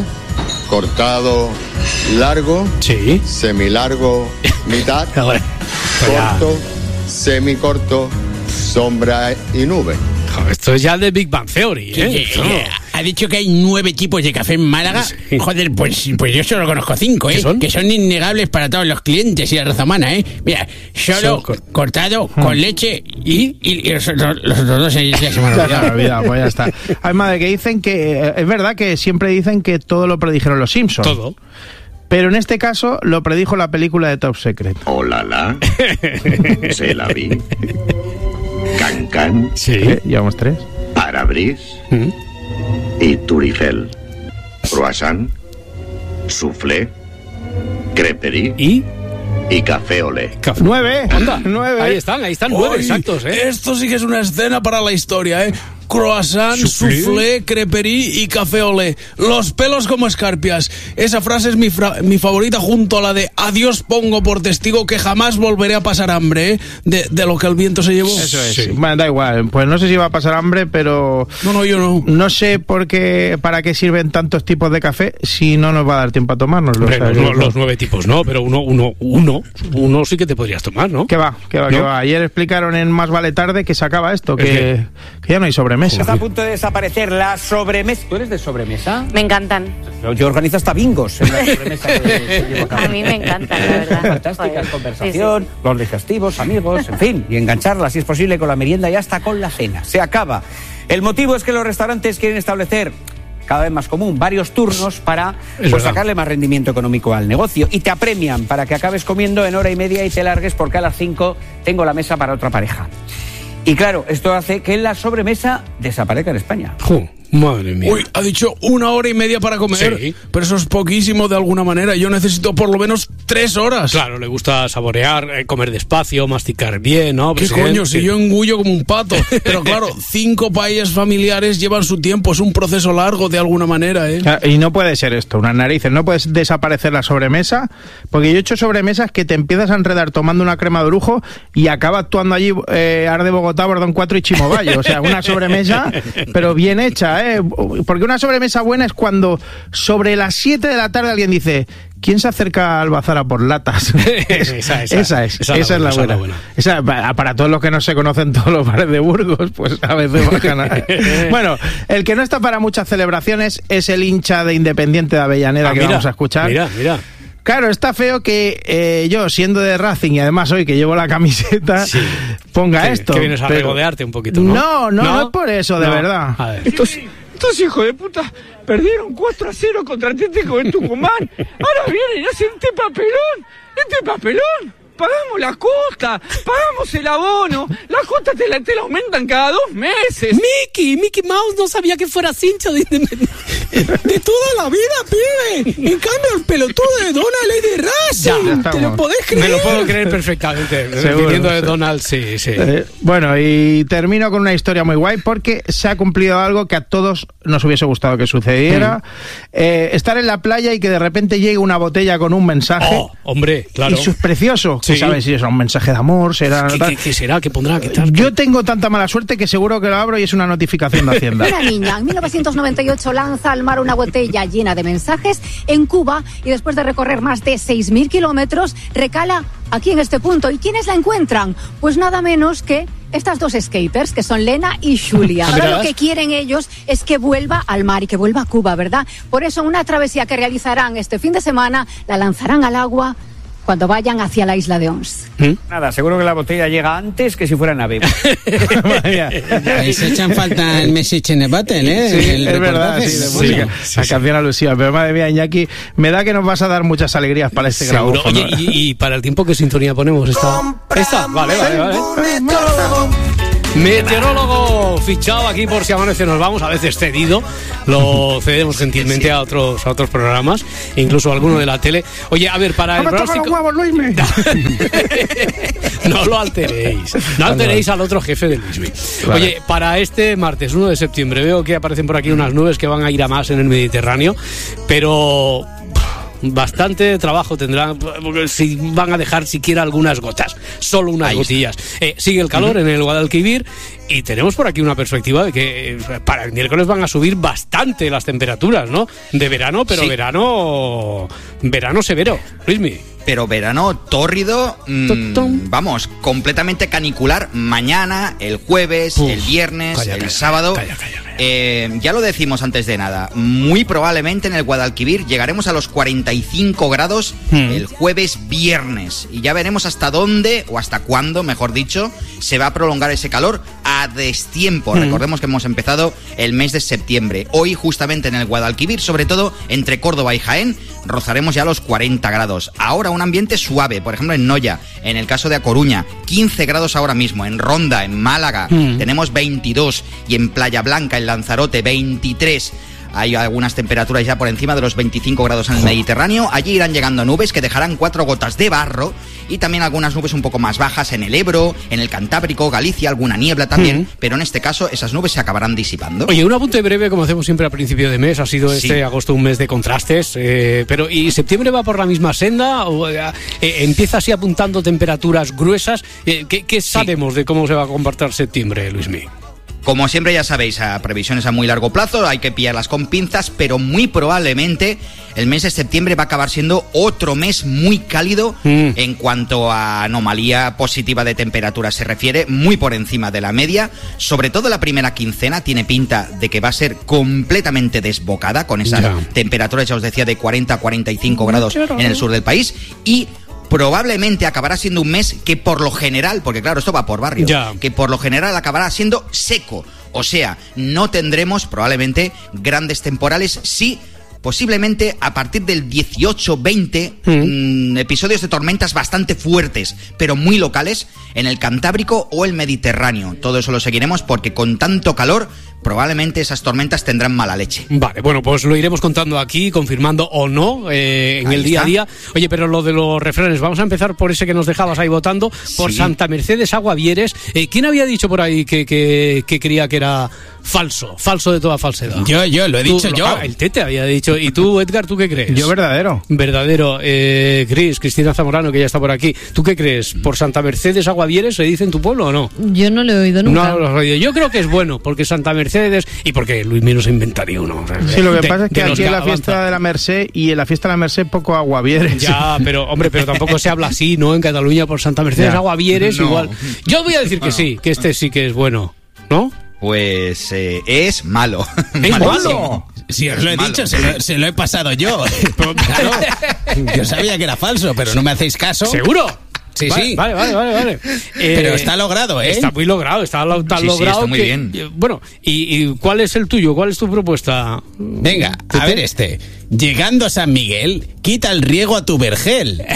cortado largo, Sí. semilargo, mitad, Ahora, corto, semicorto, sombra y nube. Joder, esto es ya de Big Bang Theory, ¿eh? Que- que- que ha dicho que hay nueve tipos de café en Málaga. Sí. Joder, pues, pues yo solo conozco cinco, ¿eh? ¿Qué son? Que son innegables para todos los clientes y la raza humana, ¿eh? Mira, solo, Solo cor- cortado, con leche y, y, y los, otros- los otros dos ya se me han Ya se me ha olvidado. olvidado, pues ya está. Además de que dicen que... eh, Es verdad que siempre dicen que todo lo predijeron los Simpsons. Todo. Pero en este caso lo predijo la película de Top Secret. Hola, la. Se la vi. Can Can, Sí. ¿Eh? Llevamos tres. Parabris Mm. y Turifel. Croissant, soufflé, creperie ¿Y? y café olé. Café. Nueve. Anda. Nueve. Ahí están, ahí están nueve Uy, exactos, ¿eh? Esto sí que es una escena para la historia, ¿eh? Croissant, Soufflé. soufflé, creperie y café olé. Los pelos como escarpias. Esa frase es mi, fra- mi favorita junto a la de adiós pongo por testigo que jamás volveré a pasar hambre, ¿eh? De, de lo que el viento se llevó. Eso es. Sí. Bueno, da igual. Pues no sé si va a pasar hambre, pero... No, no, yo no. No sé por qué, para qué sirven tantos tipos de café si no nos va a dar tiempo a tomárnoslo. Hombre, O sea, los, yo- no- los nueve tipos no, pero uno, uno, uno, uno sí que te podrías tomar, ¿no? ¿Qué va? ¿Qué va? ¿Qué ¿No? va? Ayer explicaron en Más Vale Tarde que se acaba esto, ¿El que, que ya no hay sobremesa. Está a punto de desaparecer la sobremesa. ¿Tú eres de sobremesa? Me encantan. Yo organizo hasta bingos en la sobremesa que se lleva a cabo. A mí me encantan, la verdad. Fantástica Joder. conversación, Sí, sí, los digestivos, amigos, en fin, y engancharla si es posible con la merienda y hasta con la cena. Se acaba. El motivo es que los restaurantes quieren establecer cada vez más común varios turnos para Es pues, verdad. sacarle más rendimiento económico al negocio y te apremian para que acabes comiendo en hora y media y te largues porque a las cinco tengo la mesa para otra pareja. Y claro, esto hace que la sobremesa desaparezca en España. Jo, madre mía. Uy, ha dicho una hora y media para comer. Sí. Pero eso es poquísimo de alguna manera. Yo necesito por lo menos tres horas. Claro, le gusta saborear, eh, comer despacio, masticar bien, ¿no? ¿Qué presidente? coño? Si yo engullo como un pato. Pero claro, cinco paellas familiares llevan su tiempo. Es un proceso largo de alguna manera, ¿eh? Ah, Y no puede ser esto, unas narices. No puedes desaparecer la sobremesa, porque yo he hecho sobremesas que te empiezas a enredar tomando una crema de orujo y acaba actuando allí eh, Arde Bogotá, Bordón cuatro y Chimobayo. O sea, una sobremesa, pero bien hecha, ¿eh? Porque una sobremesa buena es cuando sobre las siete de la tarde alguien dice... ¿Quién se acerca al bazar a por latas? Esa, esa. esa es, esa, Esa es la buena. buena. Esa, pa- para todos los que no se conocen todos los bares de Burgos, pues a veces bajan a... Bueno, el que no está para muchas celebraciones es el hincha de Independiente de Avellaneda Ah, que mira, vamos a escuchar. Mira, mira. Claro, está feo que eh, yo, siendo de Racing y además hoy que llevo la camiseta, Sí. ponga Que- esto. Que vienes a pero- regodearte un poquito, ¿no? No, no, no es por eso, de No. verdad. A ver. Estos, estos hijos de puta perdieron cuatro a cero contra Atlético de Tucumán. Ahora vienen y hacen este papelón. Este papelón. Pagamos la cuota, pagamos el abono. La cuota te la, te la aumentan cada dos meses. Mickey, Mickey Mouse no sabía que fuera hincha de Independiente. De toda la vida, pibe. En cambio, el pelotudo de Donald es de Racing. Ya, ¿Te estamos. lo podés creer? Me lo puedo creer perfectamente. Seguro, Viniendo de sí. Donald, sí, sí. Eh, bueno, y termino con una historia muy guay porque se ha cumplido algo que a todos nos hubiese gustado que sucediera. Eh, estar en la playa y que de repente llegue una botella con un mensaje. Oh, hombre, claro. Y eso es precioso. Sí. ¿Sabes si es un mensaje de amor? ¿Será, ¿Qué, qué, qué será? ¿Qué pondrá? ¿Qué tal? Yo tengo tanta mala suerte que seguro que lo abro y es una notificación de Hacienda. Una niña en mil novecientos noventa y ocho lanza al mar una botella llena de mensajes en Cuba y después de recorrer más de seis mil kilómetros recala aquí en este punto. ¿Y quiénes la encuentran? Pues nada menos que estas dos skaters, que son Lena y Julia. Ahora lo que quieren ellos es que vuelva al mar y que vuelva a Cuba, ¿verdad? Por eso una travesía que realizarán este fin de semana la lanzarán al agua cuando vayan hacia la isla de Ons. ¿Mm? Nada, seguro que la botella llega antes que si fuera nave. Ahí se echan falta el Message in a Bottle, ¿eh? Sí, el es verdad, sí, de música. Sí, la sí. canción alusiva. Pero madre mía, Iñaki, me da que nos vas a dar muchas alegrías para este grabado. Oye, y, y para el tiempo, ¿qué sintonía ponemos? Esta, esta, vale, vale, vale. Meteorólogo fichado aquí por Si Amanece Nos Vamos, a veces cedido, lo cedemos gentilmente a otros a otros programas, incluso a alguno de la tele. Oye, a ver, para el pronóstico... Huevos, Luismi. No lo alteréis, no alteréis al otro jefe de Luismi. Vale. Oye, para este martes uno de septiembre veo que aparecen por aquí unas nubes que van a ir a más en el Mediterráneo, pero... bastante trabajo tendrán si van a dejar siquiera algunas gotas, solo unas Ahí gotillas. Eh, sigue el calor uh-huh. en el Guadalquivir y tenemos por aquí una perspectiva de que para el miércoles van a subir bastante las temperaturas, ¿no? De verano, pero sí. verano verano severo, Luismi. Pero verano tórrido, mmm, vamos, completamente canicular mañana, el jueves, Uf, el viernes, calla, el calla, sábado. Calla, calla, calla. Eh, ya lo decimos antes de nada, muy probablemente en el Guadalquivir llegaremos a los cuarenta y cinco grados mm. el jueves viernes. Y ya veremos hasta dónde, o hasta cuándo, mejor dicho, se va a prolongar ese calor a destiempo. Mm. Recordemos que hemos empezado el mes de septiembre. Hoy, justamente en el Guadalquivir, sobre todo entre Córdoba y Jaén, rozaremos ya los cuarenta grados. Ahora un ambiente suave, por ejemplo en Noya, en el caso de A Coruña, quince grados ahora mismo, en Ronda, en Málaga, mm. tenemos veintidós, y en Playa Blanca, en Lanzarote, veintitrés. Hay algunas temperaturas ya por encima de los veinticinco grados en el Mediterráneo. Allí irán llegando nubes que dejarán cuatro gotas de barro y también algunas nubes un poco más bajas en el Ebro, en el Cantábrico, Galicia, alguna niebla también, mm. pero en este caso esas nubes se acabarán disipando. Oye, un apunte breve, como hacemos siempre a principio de mes, ha sido sí. este agosto un mes de contrastes, eh, pero ¿y septiembre va por la misma senda? ¿O, eh, ¿Empieza así apuntando temperaturas gruesas? Eh, ¿Qué, qué sabemos sí. de cómo se va a comportar septiembre, Luismi? Como siempre ya sabéis, a previsiones a muy largo plazo, hay que pillarlas con pinzas, pero muy probablemente el mes de septiembre va a acabar siendo otro mes muy cálido mm. en cuanto a anomalía positiva de temperatura se refiere, muy por encima de la media. Sobre todo la primera quincena tiene pinta de que va a ser completamente desbocada, con esas yeah. temperaturas, ya os decía, de cuarenta a cuarenta y cinco grados en el sur del país, y probablemente acabará siendo un mes que por lo general, porque claro, esto va por barrios, yeah. que por lo general acabará siendo seco. O sea, no tendremos probablemente grandes temporales, sí, posiblemente a partir del dieciocho veinte, mm. mmm, episodios de tormentas bastante fuertes, pero muy locales, en el Cantábrico o el Mediterráneo. Todo eso lo seguiremos porque con tanto calor probablemente esas tormentas tendrán mala leche. Vale, bueno, pues lo iremos contando aquí, confirmando o no eh, en ahí el día está. a día. Oye, pero lo de los refranes, vamos a empezar por ese que nos dejabas ahí votando, por sí. Santa Mercedes Aguavieres. Eh, ¿Quién había dicho por ahí que, que, que creía que era falso, falso de toda falsedad? Yo, yo, lo he dicho tú, yo. Ah, el Tete había dicho. ¿Y tú, Edgar, tú qué crees? Yo verdadero. Verdadero. Eh, Cris, Cristina Zamorano, que ya está por aquí. ¿Tú qué crees? ¿Por Santa Mercedes Aguavieres se dice en tu pueblo o no? Yo no lo he oído nunca. No lo he oído. Yo creo que es bueno, porque Santa Mercedes, y porque Luis Mino se inventaría uno. Sí, lo que de, pasa es que aquí en la fiesta avanza. de la Merced y en la fiesta de la Merced poco Aguavieres. Ya, pero hombre, pero tampoco se habla así, ¿no? En Cataluña por Santa Mercedes ya. Aguavieres no. igual. Yo voy a decir que sí, que este sí que es bueno, ¿no? Pues eh, es malo. ¿Es malo? Si os lo he dicho, se lo, se lo he pasado yo. Claro, yo sabía que era falso, pero no me hacéis caso. ¿Seguro? Sí, vale, sí. Vale, vale, vale, vale. Eh, Pero está logrado, ¿eh? Está muy logrado, está tan sí, logrado. Sí, está muy que, bien. Bueno, ¿y, ¿y cuál es el tuyo? ¿Cuál es tu propuesta? Venga, a ver este. Llegando a San Miguel, quita el riego a tu vergel.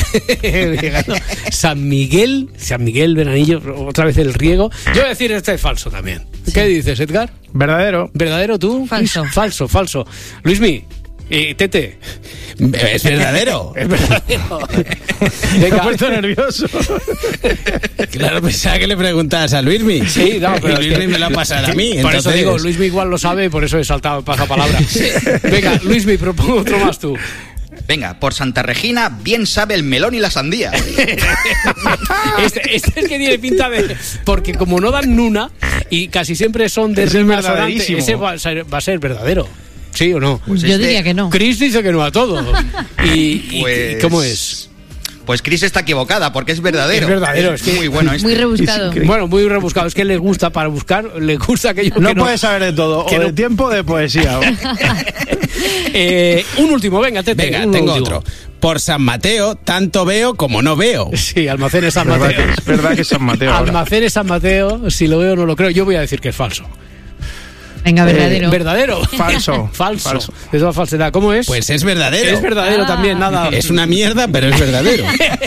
San Miguel, San Miguel, Venanillo, otra vez el riego. Yo voy a decir, este es falso también. Sí. ¿Qué dices, Edgar? Verdadero. ¿Verdadero tú? Falso. Falso, falso. Luismi. Eh, Tete. Es verdadero. Es verdadero. Me he puesto nervioso. Claro, pensaba que le preguntabas a Luismi. Sí, no, pero Luismi me lo ha pasado a mí. Por entonces... eso digo, Luismi igual lo sabe, por eso he saltado pasapalabra. Venga, Luismi, propongo otro más tú. Venga, por Santa Regina, bien sabe el melón y la sandía. este, este es que tiene pinta de... Porque como no dan nuna, y casi siempre son de Ese es rimas sonantes, verdaderísimo. ese va a, ser, va a ser verdadero. ¿Sí o no? Pues Yo este- diría que no. Chris dice que no a todo. ¿Y, y- Pues- y cómo es? Pues Chris está equivocada, porque es verdadero. Es verdadero, es que- muy bueno este. Muy rebuscado. Bueno, muy rebuscado. Es que les gusta para buscar, les gusta aquello No que no... puedes saber de todo, que o de no- tiempo o de poesía. Eh, un último, venga, Tete. Venga, un tengo último. otro. Por San Mateo, tanto veo como no veo. Sí, almacenes San ¿Verdad Mateo. que- es verdad que es San Mateo ahora. Almacenes San Mateo, si lo veo no lo creo. Yo voy a decir que es falso. Venga, verdadero. Eh, ¿Verdadero? Falso. Falso. Falso. Es una falsedad. ¿Cómo es? Pues es verdadero. es verdadero Ah. también, nada. Es una mierda, pero es verdadero.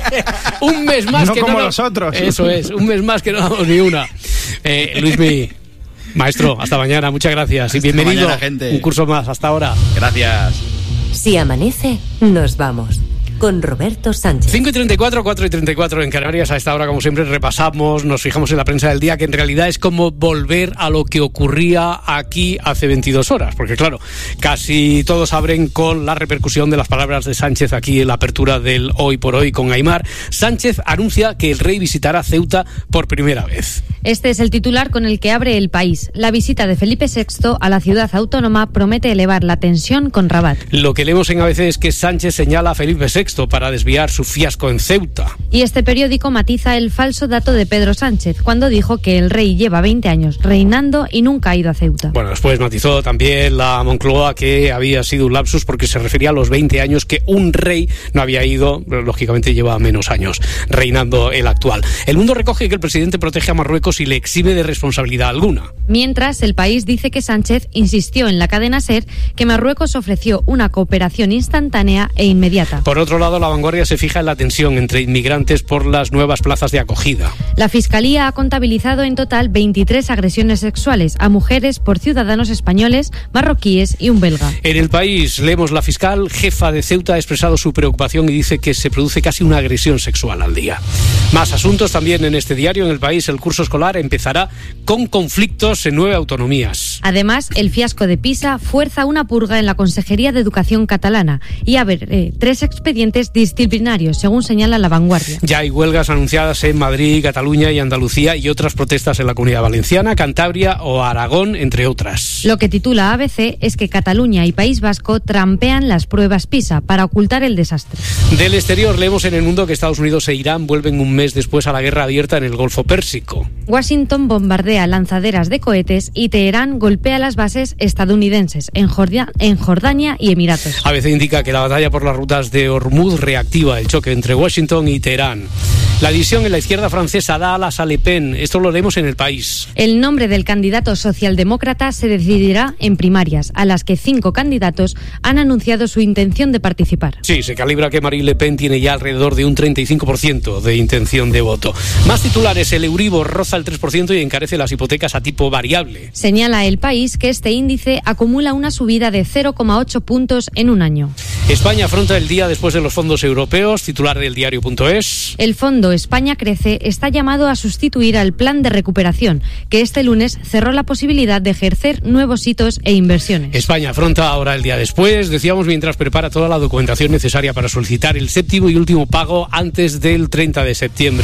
Un mes más No que como no los otros. Eso es, un mes más que no damos ni una. Eh, Luismi, maestro, hasta mañana, muchas gracias y Hasta bienvenido. mañana, gente. Un curso más, hasta ahora. Gracias. Si amanece, nos vamos. Con Roberto Sánchez. cinco y treinta y cuatro, cuatro y treinta y cuatro en Canarias. A esta hora, como siempre, repasamos, nos fijamos en la prensa del día, que en realidad es como volver a lo que ocurría aquí hace veintidós horas. Porque, claro, casi todos abren con la repercusión de las palabras de Sánchez aquí en la apertura del Hoy por Hoy con Aimar. Sánchez anuncia que el rey visitará Ceuta por primera vez. Este es el titular con el que abre El País. La visita de Felipe sexto a la ciudad autónoma promete elevar la tensión con Rabat. Lo que leemos en A B C es que Sánchez señala a Felipe sexto para desviar su fiasco en Ceuta. Y este periódico matiza el falso dato de Pedro Sánchez cuando dijo que el rey lleva veinte años reinando y nunca ha ido a Ceuta. Bueno, después matizó también la Moncloa que había sido un lapsus porque se refería a los veinte años que un rey no había ido, pero lógicamente lleva menos años reinando el actual. El Mundo recoge que el presidente protege a Marruecos y le exime de responsabilidad alguna. Mientras, El País dice que Sánchez insistió en la cadena SER que Marruecos ofreció una cooperación instantánea e inmediata. Por otro lado, La Vanguardia se fija en la tensión entre inmigrantes por las nuevas plazas de acogida. La Fiscalía ha contabilizado en total veintitrés agresiones sexuales a mujeres por ciudadanos españoles, marroquíes y un belga. En El País leemos la fiscal jefa de Ceuta ha expresado su preocupación y dice que se produce casi una agresión sexual al día. Más asuntos también en este diario. En El País, el curso escolar empezará con conflictos en nueve autonomías. Además, el fiasco de Pisa fuerza una purga en la Consejería de Educación catalana y abre tres expedientes disciplinarios, según señala La Vanguardia. Ya hay huelgas anunciadas en Madrid, Cataluña y Andalucía y otras protestas en la Comunidad Valenciana, Cantabria o Aragón, entre otras. Lo que titula A B C es que Cataluña y País Vasco trampean las pruebas PISA para ocultar el desastre. Del exterior leemos en El Mundo que Estados Unidos e Irán vuelven un mes después a la guerra abierta en el Golfo Pérsico. Washington bombardea lanzaderas de cohetes y Teherán golpea las bases estadounidenses en, Jordia- en Jordania y Emiratos. A B C indica que la batalla por las rutas de Hormuz reactiva el choque entre Washington y Teherán. La división en la izquierda francesa da alas a Le Pen. Esto lo leemos en El País. El nombre del candidato socialdemócrata se decidirá en primarias, a las que cinco candidatos han anunciado su intención de participar. Sí, se calibra que Marine Le Pen tiene ya alrededor de un treinta y cinco por ciento de intención de voto. Más titulares, el Euribor roza el tres por ciento y encarece las hipotecas a tipo variable. Señala El País que este índice acumula una subida de cero coma ocho puntos en un año. España afronta el día después de los fondos europeos, titular del diario punto es. El Fondo España Crece está llamado a sustituir al Plan de Recuperación, que este lunes cerró la posibilidad de ejercer nuevos hitos e inversiones. España afronta ahora el día después, decíamos, mientras prepara toda la documentación necesaria para solicitar el séptimo y último pago antes del treinta de septiembre.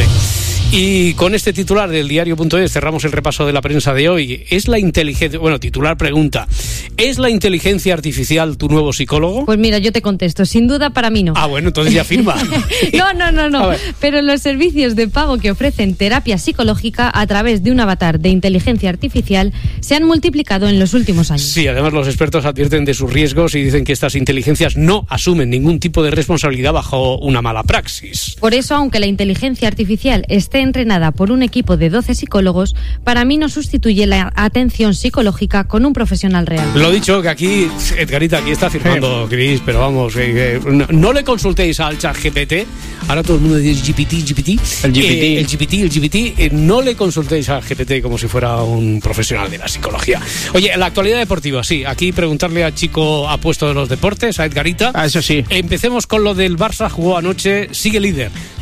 Y con este titular del diario punto es cerramos el repaso de la prensa de hoy. ¿Es la inteligencia, bueno, titular pregunta, ¿es la inteligencia artificial tu nuevo psicólogo? Pues mira, yo te contesto, sin duda para mí no. Ah, bueno, entonces ya firma. No, no, no, A no. ver. Pero los servicios de pago que ofrecen terapia psicológica a través de un avatar de inteligencia artificial se han multiplicado en los últimos años. Sí, además los expertos advierten de sus riesgos y dicen que estas inteligencias no asumen ningún tipo de responsabilidad bajo una mala praxis. Por eso, aunque la inteligencia artificial esté entrenada por un equipo de doce psicólogos, para mí no sustituye la atención psicológica con un profesional real. Lo dicho, que aquí, Edgarita, aquí está firmando Chris, pero vamos, eh, eh, no, no le consultéis al chat G P T, ahora todo el mundo dice G P T, G P T, El G P T. eh, el G P T, el G P T, eh, no le consultéis al G P T como si fuera un profesional de la psicología. Oye, la actualidad deportiva, sí, aquí preguntarle al chico apuesto de los deportes, a Edgarita. Ah, eso sí. Empecemos con lo del Barça, jugó anoche, sigue líder,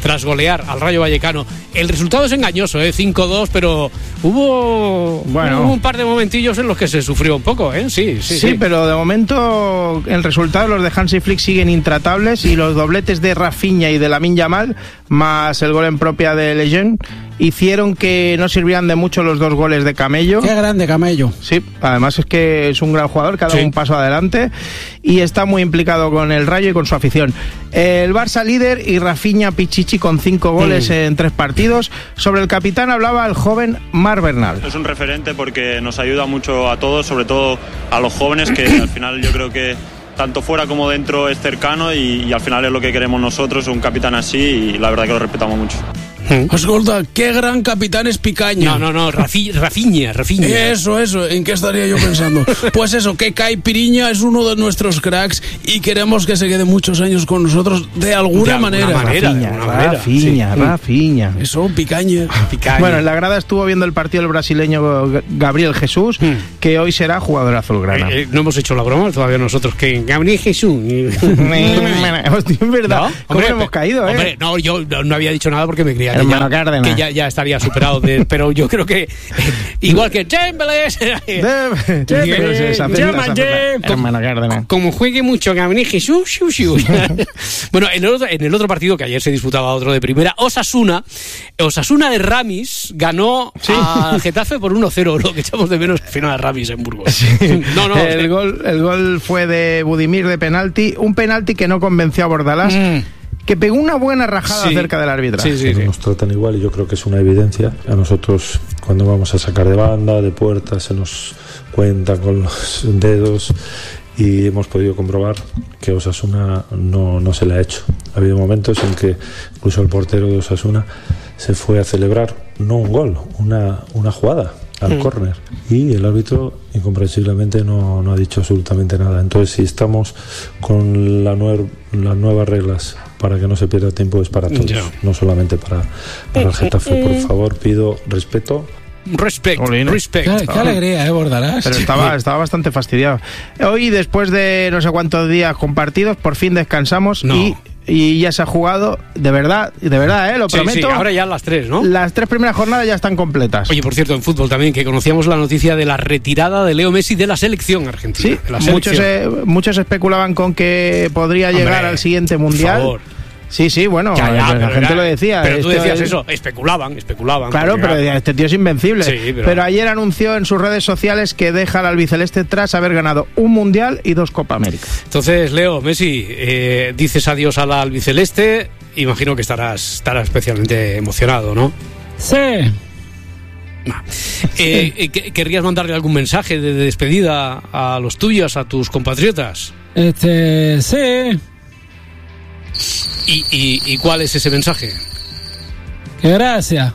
tras golear al Rayo Vallecano. El resultado es engañoso, ¿eh? cinco dos, pero hubo, bueno. hubo un par de momentillos en los que se sufrió un poco, ¿eh? Sí, sí, sí, sí. Pero de momento el resultado, los de Hansi Flick siguen intratables y los dobletes de Rafinha y de Lamine Yamal, más el gol en propia de Lejeune, hicieron que no sirvieran de mucho los dos goles de Camello. Qué grande Camello. Sí, además es que es un gran jugador, que ha dado sí. un paso adelante y está muy implicado con el Rayo y con su afición. El Barça líder y Rafinha Pichichi con cinco goles mm. en tres partidos. Sobre el capitán hablaba el joven Marc Bernal. Es un referente porque nos ayuda mucho a todos, sobre todo a los jóvenes, que al final yo creo que tanto fuera como dentro es cercano y, y al final es lo que queremos nosotros, un capitán así, y la verdad que lo respetamos mucho. Escolta, qué gran capitán es Picaña. No, no, no, Rafi, Rafinha, Rafinha. Eso, eso, ¿en qué estaría yo pensando? Pues eso, que Caipiriña es uno de nuestros cracks y queremos que se quede muchos años con nosotros de alguna, de alguna manera. manera. Rafinha, de alguna Rafinha, manera. Rafinha. Sí. Eso, Picaña. Picaña. Bueno, en la grada estuvo viendo el partido el brasileño Gabriel Jesús, hmm. que hoy será jugador azulgrana. Eh, eh, no hemos hecho la broma todavía nosotros, que Gabriel Jesús. Hostia, en verdad, no, ¿cómo hombre, hemos caído, eh? Hombre, no, yo no había dicho nada porque me creía que Hermano ya, Cárdenas. que ya, ya estaría superado, de, pero yo creo que igual que Chamberlain, como, como juegue mucho Gabriel Jesús. Bueno, en el, otro, en el otro partido que ayer se disputaba otro de primera, Osasuna, Osasuna de Ramis ganó sí. a Getafe por uno cero, lo que echamos de menos al final de Ramis en Burgos. Sí. No, no, el, gol, el gol fue de Budimir de penalti, un penalti que no convenció a Bordalás. Mm. que pegó una buena rajada sí. cerca del árbitro. Sí, sí, sí. Nos tratan igual y yo creo que es una evidencia. A nosotros, cuando vamos a sacar de banda, de puerta, se nos cuenta con los dedos y hemos podido comprobar que Osasuna no, no se le ha hecho. Ha habido momentos en que incluso el portero de Osasuna se fue a celebrar, no un gol, una, una jugada al mm. córner, y el árbitro incomprensiblemente no, no ha dicho absolutamente nada. Entonces, si estamos con la nuer, las nuevas reglas para que no se pierda tiempo, es para todos, yeah. no solamente para, para el Getafe. Por favor, pido respeto. Respect, respect. Qué, qué alegría, eh, Bordalás. Pero estaba, estaba bastante fastidiado. Hoy, después de no sé cuántos días compartidos, por fin descansamos no. y... Y ya se ha jugado, de verdad, de verdad, ¿eh? Lo sí, prometo. Sí, ahora ya las tres, ¿no? Las tres primeras jornadas ya están completas. Oye, por cierto, en fútbol también, que conocíamos la noticia de la retirada de Leo Messi de la selección argentina. Sí, la selección. Muchos, eh, muchos especulaban con que podría Hombre, llegar al siguiente mundial. Por favor. Sí, sí, bueno, ya, ya, la gente era, lo decía. Pero tú decías es... eso, especulaban, especulaban. Claro, pero era... este tío es invencible. Sí, pero... pero ayer anunció en sus redes sociales que deja al albiceleste tras haber ganado un mundial y dos Copa América. Entonces, Leo, Messi, eh, dices adiós al albiceleste, imagino que estarás, estarás especialmente emocionado, ¿no? Sí. Nah. Eh, eh, ¿Querrías mandarle algún mensaje de despedida a los tuyos, a tus compatriotas? Este, sí. ¿Y, y, ¿Y cuál es ese mensaje? Que gracias.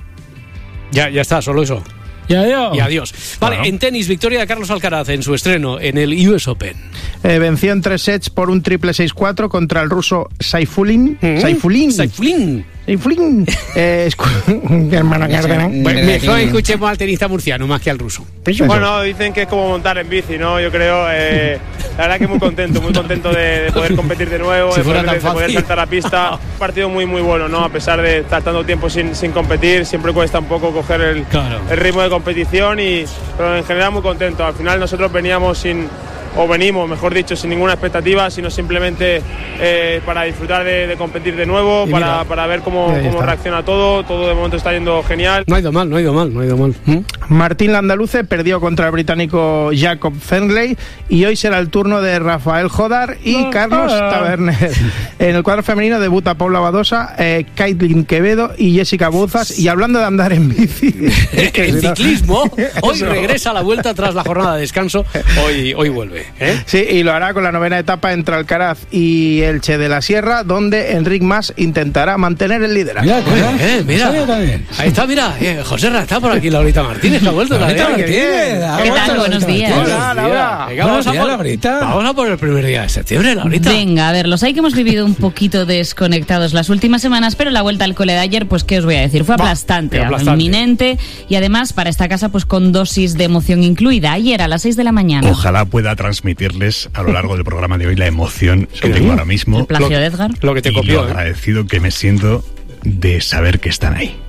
Ya, ya está, solo eso. Y adiós. Y adiós. Vale, bueno. En tenis, victoria de Carlos Alcaraz en su estreno en el U S Open. Eh, venció en tres sets por un triple seis cuatro contra el ruso Saifulin. ¿Mm? Saifulin. Saifulin. Saifulin. eh, escu- hermano Cárdenas. Bueno, mejor escuchemos al tenista murciano más que al ruso. Bueno, dicen que es como montar en bici, ¿no? Yo creo, eh, la verdad que muy contento, muy contento de, de poder competir de nuevo, si de, poder, de poder saltar a pista. Un partido muy, muy bueno, ¿no? A pesar de estar tanto tiempo sin, sin competir, siempre cuesta un poco coger el, claro. el ritmo de competición, y, pero en general muy contento. Al final nosotros veníamos sin... o venimos, mejor dicho, sin ninguna expectativa, sino simplemente eh, para disfrutar de, de competir de nuevo, para, para ver cómo, cómo reacciona todo. Todo de momento está yendo genial. No ha ido mal, no ha ido mal, no ha ido mal. ¿Mm? Martín Landaluce perdió contra el británico Jacob Fendley, y hoy será el turno de Rafael Jodar y oh, Carlos oh. Taberner. En el cuadro femenino debuta Paula Badosa, eh, Caitlin Quevedo y Jessica Bouzas. Y hablando de andar en bici, es que el ciclismo hoy regresa a la vuelta tras la jornada de descanso. Hoy, hoy vuelve. ¿Eh? Sí, y lo hará con la novena etapa entre Alcaraz y Elche de la Sierra, donde Enric Mas intentará mantener el liderazgo. Mira, eh, mira. Ahí está, mira, eh, José Ra, está por aquí Laurita Martínez, que ha vuelto. Laurita Martínez. ¿Qué tal? Buenos días. Hola, Laura. Venga, vamos, a por, vamos a por el primer día de septiembre, Laurita. Venga, a ver, los hay que hemos vivido un poquito desconectados las últimas semanas, pero la vuelta al cole de ayer, pues qué os voy a decir, fue aplastante, bah, aplastante. inminente, y además para esta casa pues con dosis de emoción incluida. Ayer a las seis de la mañana. Ojalá pueda transmitirles a lo largo del programa de hoy la emoción que tengo ahora mismo. El plagio lo, de Edgar. Lo que te copió. Y lo agradecido que me siento de saber que están ahí.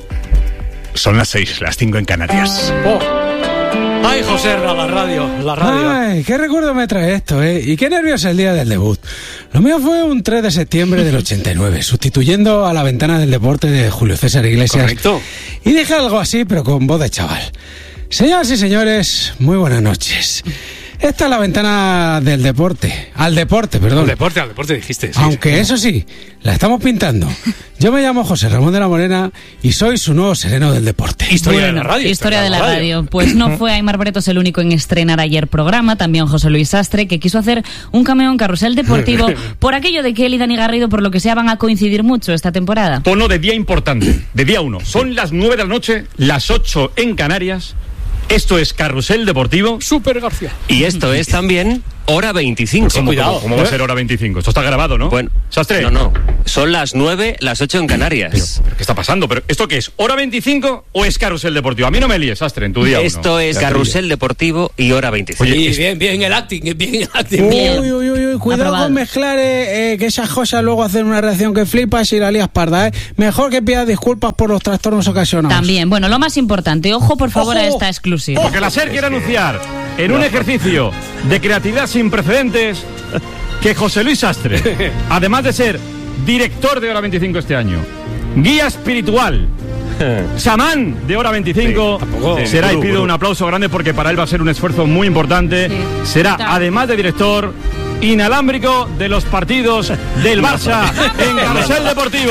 Son las seis, las cinco en Canarias. Oh. Ay, José, la radio, la radio. Ay, qué recuerdo me trae esto, ¿eh? Y qué nervios el día del debut. Lo mío fue un tres de septiembre del ochenta y nueve, sustituyendo a La Ventana del Deporte de Julio César Iglesias. Correcto. Y dije algo así, pero con voz de chaval. Señoras y señores, muy buenas noches. Esta es La Ventana del Deporte. Al deporte, perdón. Al deporte, al deporte dijiste. Sí, Aunque sí. eso sí, la estamos pintando. Yo me llamo José Ramón de la Morena y soy su nuevo sereno del deporte. Historia Bueno, de la radio. Historia de la radio. radio. Pues no fue Aimar Bretos el único en estrenar ayer programa, también José Luis Sastre, que quiso hacer un cameo en Carrusel Deportivo por aquello de que él y Dani Garrido, por lo que sea, van a coincidir mucho esta temporada. Tono de día importante, de día uno. Son las nueve de la noche, las ocho en Canarias. Esto es Carrusel Deportivo. Super García. Y esto es también Hora veinticinco. ¿Cómo, cómo, ¿Cómo va a ser Hora veinticinco? Esto está grabado, ¿no? Bueno, Sastre. No, no. Son las nueve, las ocho en Canarias. Pero, pero ¿qué está pasando? ¿Pero esto qué es? ¿Hora veinticinco o es Carrusel Deportivo? A mí no me líes, Sastre, en tu día Esto uno. es Carrusel Deportivo y Hora veinticinco. Oye, y bien, bien el acting, bien el acting. Uy, uy, uy, uy, cuidado Aprobado. con mezclar eh, eh, que esas cosas luego hacen una reacción que flipas y la lías parda, ¿eh? Mejor que pidas disculpas por los trastornos ocasionados. También, bueno, lo más importante, ojo por favor ¡Ojo! a esta exclusiva. Porque la SER quiere anunciar en un ejercicio de creatividad sin precedentes que José Luis Sastre, además de ser director de Hora veinticinco este año, guía espiritual, chamán de Hora veinticinco, sí, será, y pido un aplauso grande porque para él va a ser un esfuerzo muy importante, sí. será, además de director, inalámbrico de los partidos del Barça en Carrusel Deportivo.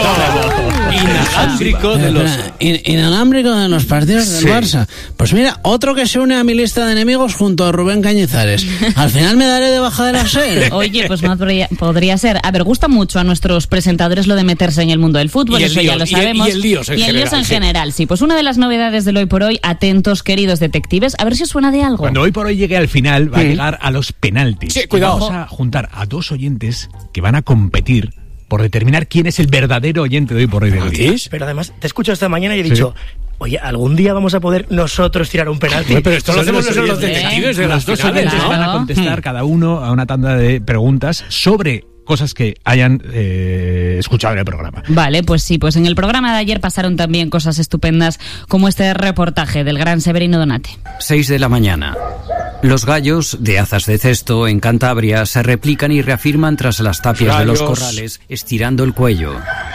Inalámbrico de los In, inalámbrico de los partidos del sí. Barça. Pues mira, otro que se une a mi lista de enemigos junto a Rubén Cañizares. Al final me daré de baja de la SER. Oye, pues no podría, podría ser. A ver, gusta mucho a nuestros presentadores lo de meterse en el mundo del fútbol, eso lío, ya lo sabemos. Y el, y el líos en y el general. líos en sí. general, sí. Pues una de las novedades del Hoy por Hoy, atentos queridos detectives, a ver si os suena de algo. Cuando Hoy por Hoy llegue al final, va mm. a llegar a los penaltis. Sí, cuidado. Vamos a juntar a dos oyentes que van a competir por determinar quién es el verdadero oyente de Hoy por Hoy del día. Pero además, te escucho esta mañana y he dicho... ¿Sí? Oye, ¿algún día vamos a poder nosotros tirar un penalti? Bueno, pero esto lo hacemos los, los detectives de los las dos oyentes claro. van a contestar cada uno a una tanda de preguntas sobre cosas que hayan eh, escuchado en el programa. Vale, pues sí, pues en el programa de ayer pasaron también cosas estupendas como este reportaje del gran Severino Donate. seis de la mañana. Los gallos de Azas de Cesto, en Cantabria, se replican y reafirman tras las tapias gallos. de los corrales, estirando el cuello.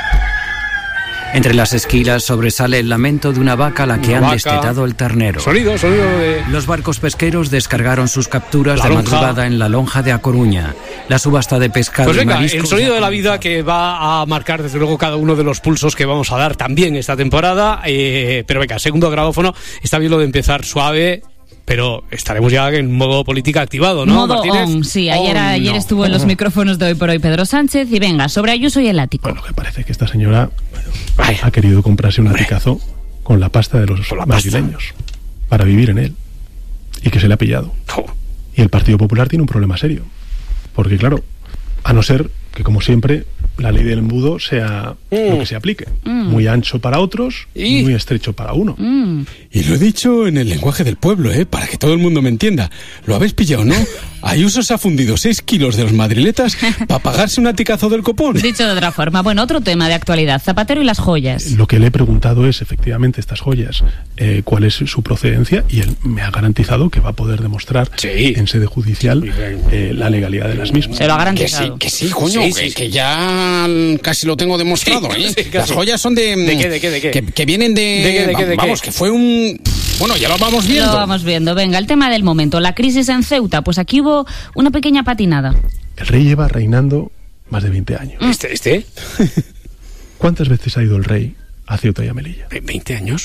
Entre las esquilas sobresale el lamento de una vaca a la que una han vaca. destetado el ternero. Sonido, sonido de... Los barcos pesqueros descargaron sus capturas la de lonja. madrugada en la lonja de A Coruña. La subasta de pescado pues venga, y mariscos... el sonido de la vida que va a marcar desde luego cada uno de los pulsos que vamos a dar también esta temporada. Eh, pero venga, segundo grabófono, está bien lo de empezar suave... Pero estaremos ya en modo política activado, ¿no, Modo Martínez? on, sí. Ayer, on, ayer no. estuvo en los micrófonos de Hoy por Hoy Pedro Sánchez y venga, sobre Ayuso y el ático. Bueno, que parece que esta señora bueno, ha querido comprarse un aticazo con la pasta de los madrileños para vivir en él y que se le ha pillado. Oh. Y el Partido Popular tiene un problema serio. Porque claro, a no ser que como siempre la ley del embudo sea mm. lo que se aplique. Mm. Muy ancho para otros y, y muy estrecho para uno. Mm. Y lo he dicho en el lenguaje del pueblo, ¿eh? Para que todo el mundo me entienda. Lo habéis pillado, ¿no? Ayuso se ha fundido seis kilos de los madriletas para pagarse un aticazo del copón. Dicho de otra forma. Bueno, otro tema de actualidad. Zapatero y las joyas. Lo que le he preguntado es, efectivamente, estas joyas, eh, cuál es su procedencia, y él me ha garantizado que va a poder demostrar sí. en sede judicial eh, la legalidad de las mismas. Se lo ha garantizado. Que sí, que sí, coño, sí, sí, que, sí. que ya casi lo tengo demostrado, sí, ¿eh? Sí, las joyas son de... ¿De qué, de qué, de qué? Que, que vienen de... ¿De qué, de qué, de vamos, qué? que fue un... Bueno, ya lo vamos viendo. Lo vamos viendo. Venga, el tema del momento. La crisis en Ceuta. Pues aquí hubo una pequeña patinada. El rey lleva reinando más de veinte años. ¿Este? este? ¿Cuántas veces ha ido el rey a Ceuta y a Melilla? ¿veinte años?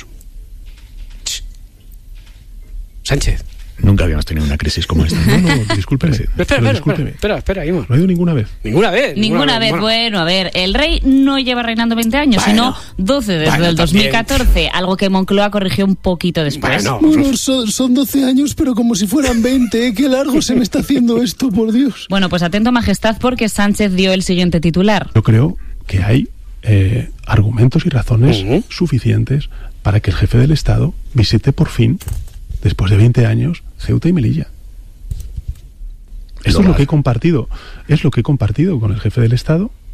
Sánchez. Nunca habíamos tenido una crisis como esta. No, no, discúlpeme. Espera, espera, discúlpeme. espera, espera, espera, No ha ido ninguna vez. Ninguna vez. Ninguna, ninguna vez. vez. Bueno. bueno, a ver, el rey no lleva reinando veinte años, bueno, sino doce desde bueno, el dos mil catorce, también. Algo que Moncloa corrigió un poquito después. Bueno, bueno son, son doce años, pero como si fueran veinte, ¿eh? Qué largo se me está haciendo esto, por Dios. Bueno, pues atento, majestad, porque Sánchez dio el siguiente titular. Yo creo que hay eh, argumentos y razones uh-huh. suficientes para que el jefe del Estado visite por fin, después de veinte años, Ceuta y Melilla. Esto es lo que he compartido. Es lo que he compartido con el jefe del Estado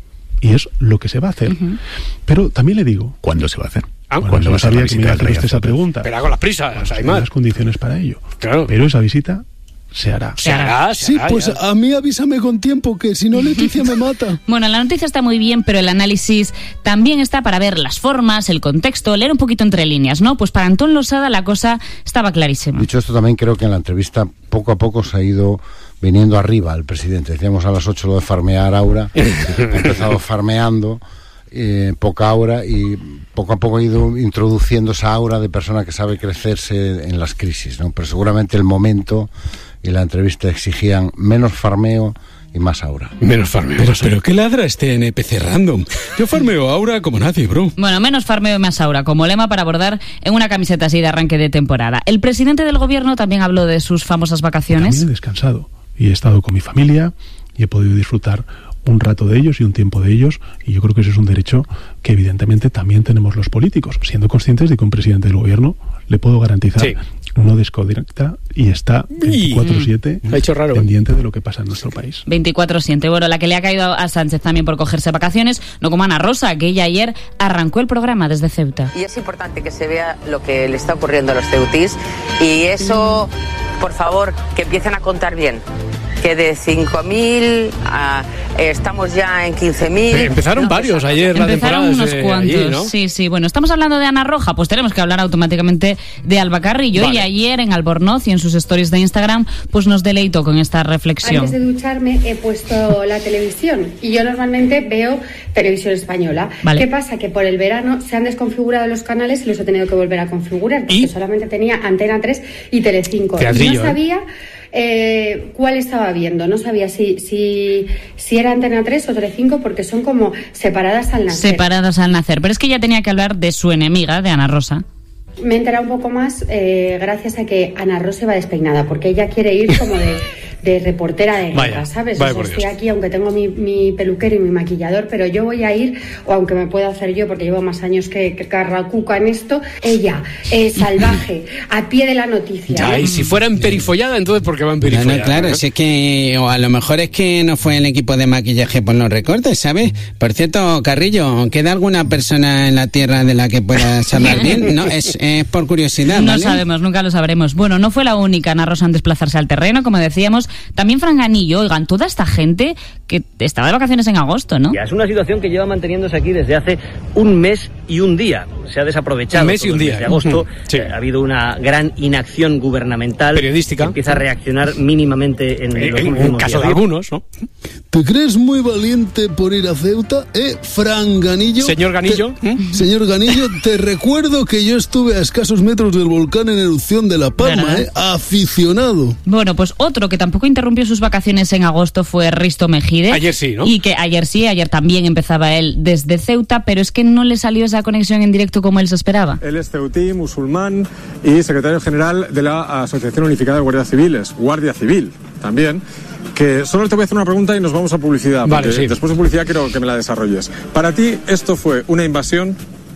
Y es lo que se va a hacer. Uh-huh. Pero también le digo... ¿Cuándo se va a hacer? Ah, bueno, ¿cuándo va a ser la visita? Que me hacer esa pregunta. Pero con las prisas, hay más condiciones para ello. Claro. Pero esa visita se hará. Se hará, se hará. Sí, pues ya. A mí avísame con tiempo, que si no Leticia me mata. Bueno, la noticia está muy bien, pero el análisis también está para ver las formas, el contexto, leer un poquito entre líneas, ¿no? Pues para Antón Losada la cosa estaba clarísima. Dicho esto, también creo que en la entrevista poco a poco se ha ido viniendo arriba el presidente. Decíamos a las ocho lo de farmear aura, ha empezado farmeando eh, poca aura y poco a poco ha ido introduciendo esa aura de persona que sabe crecerse en las crisis, ¿no? Pero seguramente el momento y la entrevista exigían menos farmeo y más aura. Menos farmeo. Pero, pero ¿qué ladra este N P C random? Yo farmeo aura como nadie, bro. Bueno, menos farmeo y más aura, como lema para abordar en una camiseta así de arranque de temporada. El presidente del gobierno también habló de sus famosas vacaciones. También he descansado y he estado con mi familia y he podido disfrutar un rato de ellos y un tiempo de ellos, y yo creo que ese es un derecho que evidentemente también tenemos los políticos, siendo conscientes de que un presidente del gobierno le puedo garantizar sí. no desconecta y está veinticuatro siete raro, pendiente ¿eh? de lo que pasa en nuestro país. veinticuatro siete, bueno, la que le ha caído a Sánchez también por cogerse vacaciones, no como Ana Rosa, que ella ayer arrancó el programa desde Ceuta. Y es importante que se vea lo que le está ocurriendo a los ceutís, y eso, por favor, que empiecen a contar bien. Que de cinco mil a, eh, estamos ya en quince mil. Empezaron no, varios ayer. Empezaron la unos eh, cuantos. allí, ¿no? Sí, sí. Bueno, estamos hablando de Ana Roja, pues tenemos que hablar automáticamente de Alba Carrillo. Vale. Y ayer en Albornoz y en sus stories de Instagram, pues nos deleitó con esta reflexión. Antes de ducharme he puesto la televisión y yo normalmente veo televisión española. Vale. ¿Qué pasa? Que por el verano se han desconfigurado los canales y los he tenido que volver a configurar porque ¿Y? solamente tenía Antena tres y Telecinco. Y no sabía... ¿eh? Eh, cuál estaba viendo, no sabía si, si, si era Antena tres o Telecinco porque son como separadas al nacer. Separadas al nacer, pero es que ella tenía que hablar de su enemiga, de Ana Rosa. Me he enterado un poco más eh, gracias a que Ana Rosa va despeinada, porque ella quiere ir como de, de reportera de guerra, ¿sabes? Vaya, o sea, estoy aquí, aunque tengo mi, mi peluquero y mi maquillador, pero yo voy a ir, o aunque me pueda hacer yo, porque llevo más años que, que Carracuca en esto, ella, eh, salvaje, a pie de la noticia. Ya, ¿eh? Y si fuera emperifollada, entonces ¿por qué va emperifollada? No, no, claro, ¿no? Si es que, o a lo mejor es que no fue el equipo de maquillaje por los recortes, ¿sabes? Por cierto, Carrillo, ¿queda alguna persona en la tierra de la que puedas hablar bien? No, es, es por curiosidad. No ¿vale? sabemos, nunca lo sabremos. Bueno, no fue la única Ana Rosa en desplazarse al terreno, como decíamos. También Fran Ganillo, oigan, toda esta gente que estaba de vacaciones en agosto, ¿no? Ya, es una situación que lleva manteniéndose aquí desde hace un mes y un día. Se ha desaprovechado. Un mes y un día. Desde agosto sí. eh, ha habido una gran inacción gubernamental. Periodística. Que empieza a reaccionar mínimamente en, en los en, últimos en caso días. de algunos, ¿no? ¿Te crees muy valiente por ir a Ceuta, eh, Fran Ganillo? Señor Ganillo. Te, ¿eh? Señor Ganillo, te recuerdo que yo estuve a escasos metros del volcán en erupción de La Palma, ¿verdad? eh, aficionado. Bueno, pues otro que tampoco interrumpió sus vacaciones en agosto fue Risto Mejide. Ayer sí, ¿no? Y que ayer sí, ayer también empezaba él desde Ceuta, pero es que no le salió esa conexión en directo como él se esperaba. Él es ceutí, musulmán y secretario general de la Asociación Unificada de Guardias Civiles, Guardia Civil también. Que solo te voy a hacer una pregunta y nos vamos a publicidad. Vale, sí. Después de publicidad quiero que me la desarrolles. Para ti, ¿esto fue una invasión?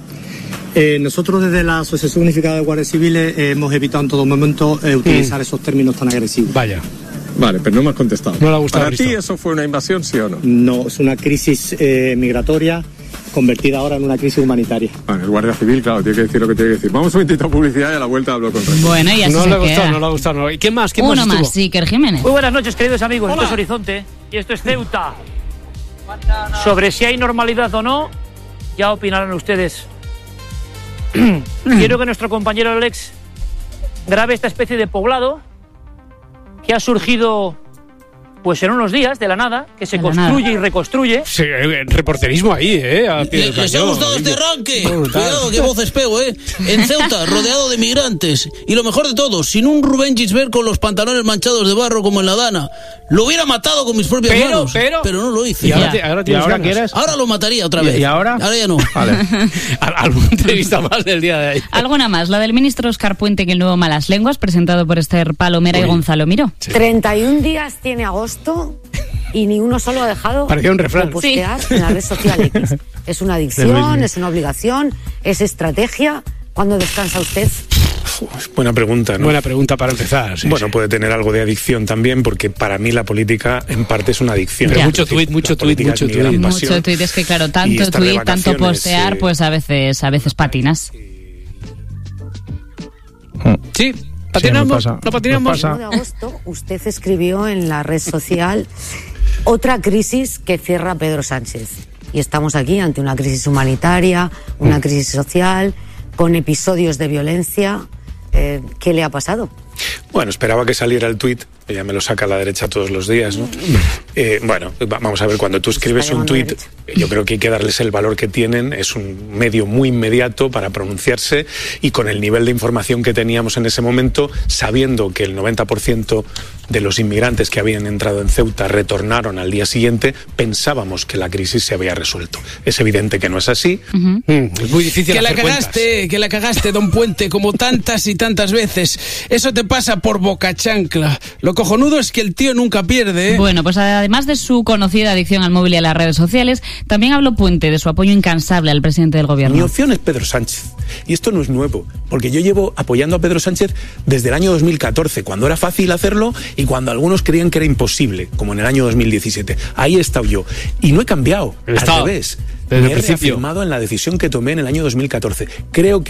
Eh, nosotros desde la Asociación Unificada de Guardias Civiles eh, hemos evitado en todo momento eh, utilizar mm. esos términos tan agresivos. Vaya. Vale, pero no me has contestado. No le ha gustado. ¿Para ti eso fue una invasión, sí o no? No, es una crisis eh, migratoria convertida ahora en una crisis humanitaria. Bueno, el Guardia Civil, claro, tiene que decir lo que tiene que decir. Vamos un momentito a publicidad y a la vuelta hablo con Rey. Bueno, y así no se le ha queda. gustado, no le ha gustado. No. ¿Y quién más? ¿Quién Uno más, más, sí, Iker Jiménez. Muy buenas noches, queridos amigos. Hola. Esto es Horizonte y esto es Ceuta. Sobre si hay normalidad o no, ya opinarán ustedes. Quiero que nuestro compañero Alex grabe esta especie de poblado que ha surgido pues en unos días, de la nada, que se construye y reconstruye. Sí, reporterismo ahí, ¿eh? A pie del ¿Les ha cañón. gustado este arranque? Cuidado, qué voces pego, ¿eh? En Ceuta, rodeado de migrantes. Y lo mejor de todo, sin un Rubén Gisbert con los pantalones manchados de barro como en la Dana. Lo hubiera matado con mis propias pero, manos. Pero, pero no lo hice. ¿Y ahora, te, ahora, ¿Y ahora quieres? Ahora lo mataría otra vez. ¿Y ahora? Ahora ya no. Vale. ¿Alguna entrevista más del día de hoy? Alguna más, la del ministro Óscar Puente en el nuevo Malas Lenguas, presentado por Esther Palomera Uy. y Gonzalo Miró. Sí. treinta y un días tiene agosto y ni uno solo ha dejado Parecía un refrán. de postear sí. en la red social X. Es una adicción, es una obligación, es estrategia. ¿Cuándo descansa usted? Buena pregunta, ¿no? Buena pregunta para empezar. Sí, bueno, sí. puede tener algo de adicción también, porque para mí la política en parte es una adicción. Pero mucho tuit, mucho tuit, mucho tuit. Mucho tuit, es que claro, tanto tuit, tanto postear, eh... pues a veces, a veces patinas. Sí, patinamos, sí, no patinamos. El uno de agosto usted escribió en la red social otra crisis que cierra Pedro Sánchez. Y estamos aquí ante una crisis humanitaria, una crisis social, con episodios de violencia. Eh, ¿Qué le ha pasado? Bueno, esperaba que saliera el tuit, ella me lo saca a la derecha todos los días, ¿no? Eh, bueno, vamos a ver, cuando tú escribes un tuit, yo creo que hay que darles el valor que tienen, es un medio muy inmediato para pronunciarse, y con el nivel de información que teníamos en ese momento, sabiendo que el noventa por ciento de los inmigrantes que habían entrado en Ceuta retornaron al día siguiente, pensábamos que la crisis se había resuelto. Es evidente que no es así. Uh-huh. Mm, es muy difícil que hacer la cagaste, cuentas. Que la cagaste, don Puente, como tantas y tantas veces. Eso te pasa por boca chancla. Lo cojonudo es que el tío nunca pierde, ¿eh? Bueno, pues además de su conocida adicción al móvil y a las redes sociales, también habló Puente de su apoyo incansable al presidente del gobierno. Mi opción es Pedro Sánchez. Y esto no es nuevo, porque yo llevo apoyando a Pedro Sánchez desde el año dos mil catorce, cuando era fácil hacerlo y cuando algunos creían que era imposible, como en el año dos mil diecisiete. Ahí he estado yo. Y no he cambiado, al revés. Me he reafirmado en la decisión que tomé en el año dos mil catorce. Creo que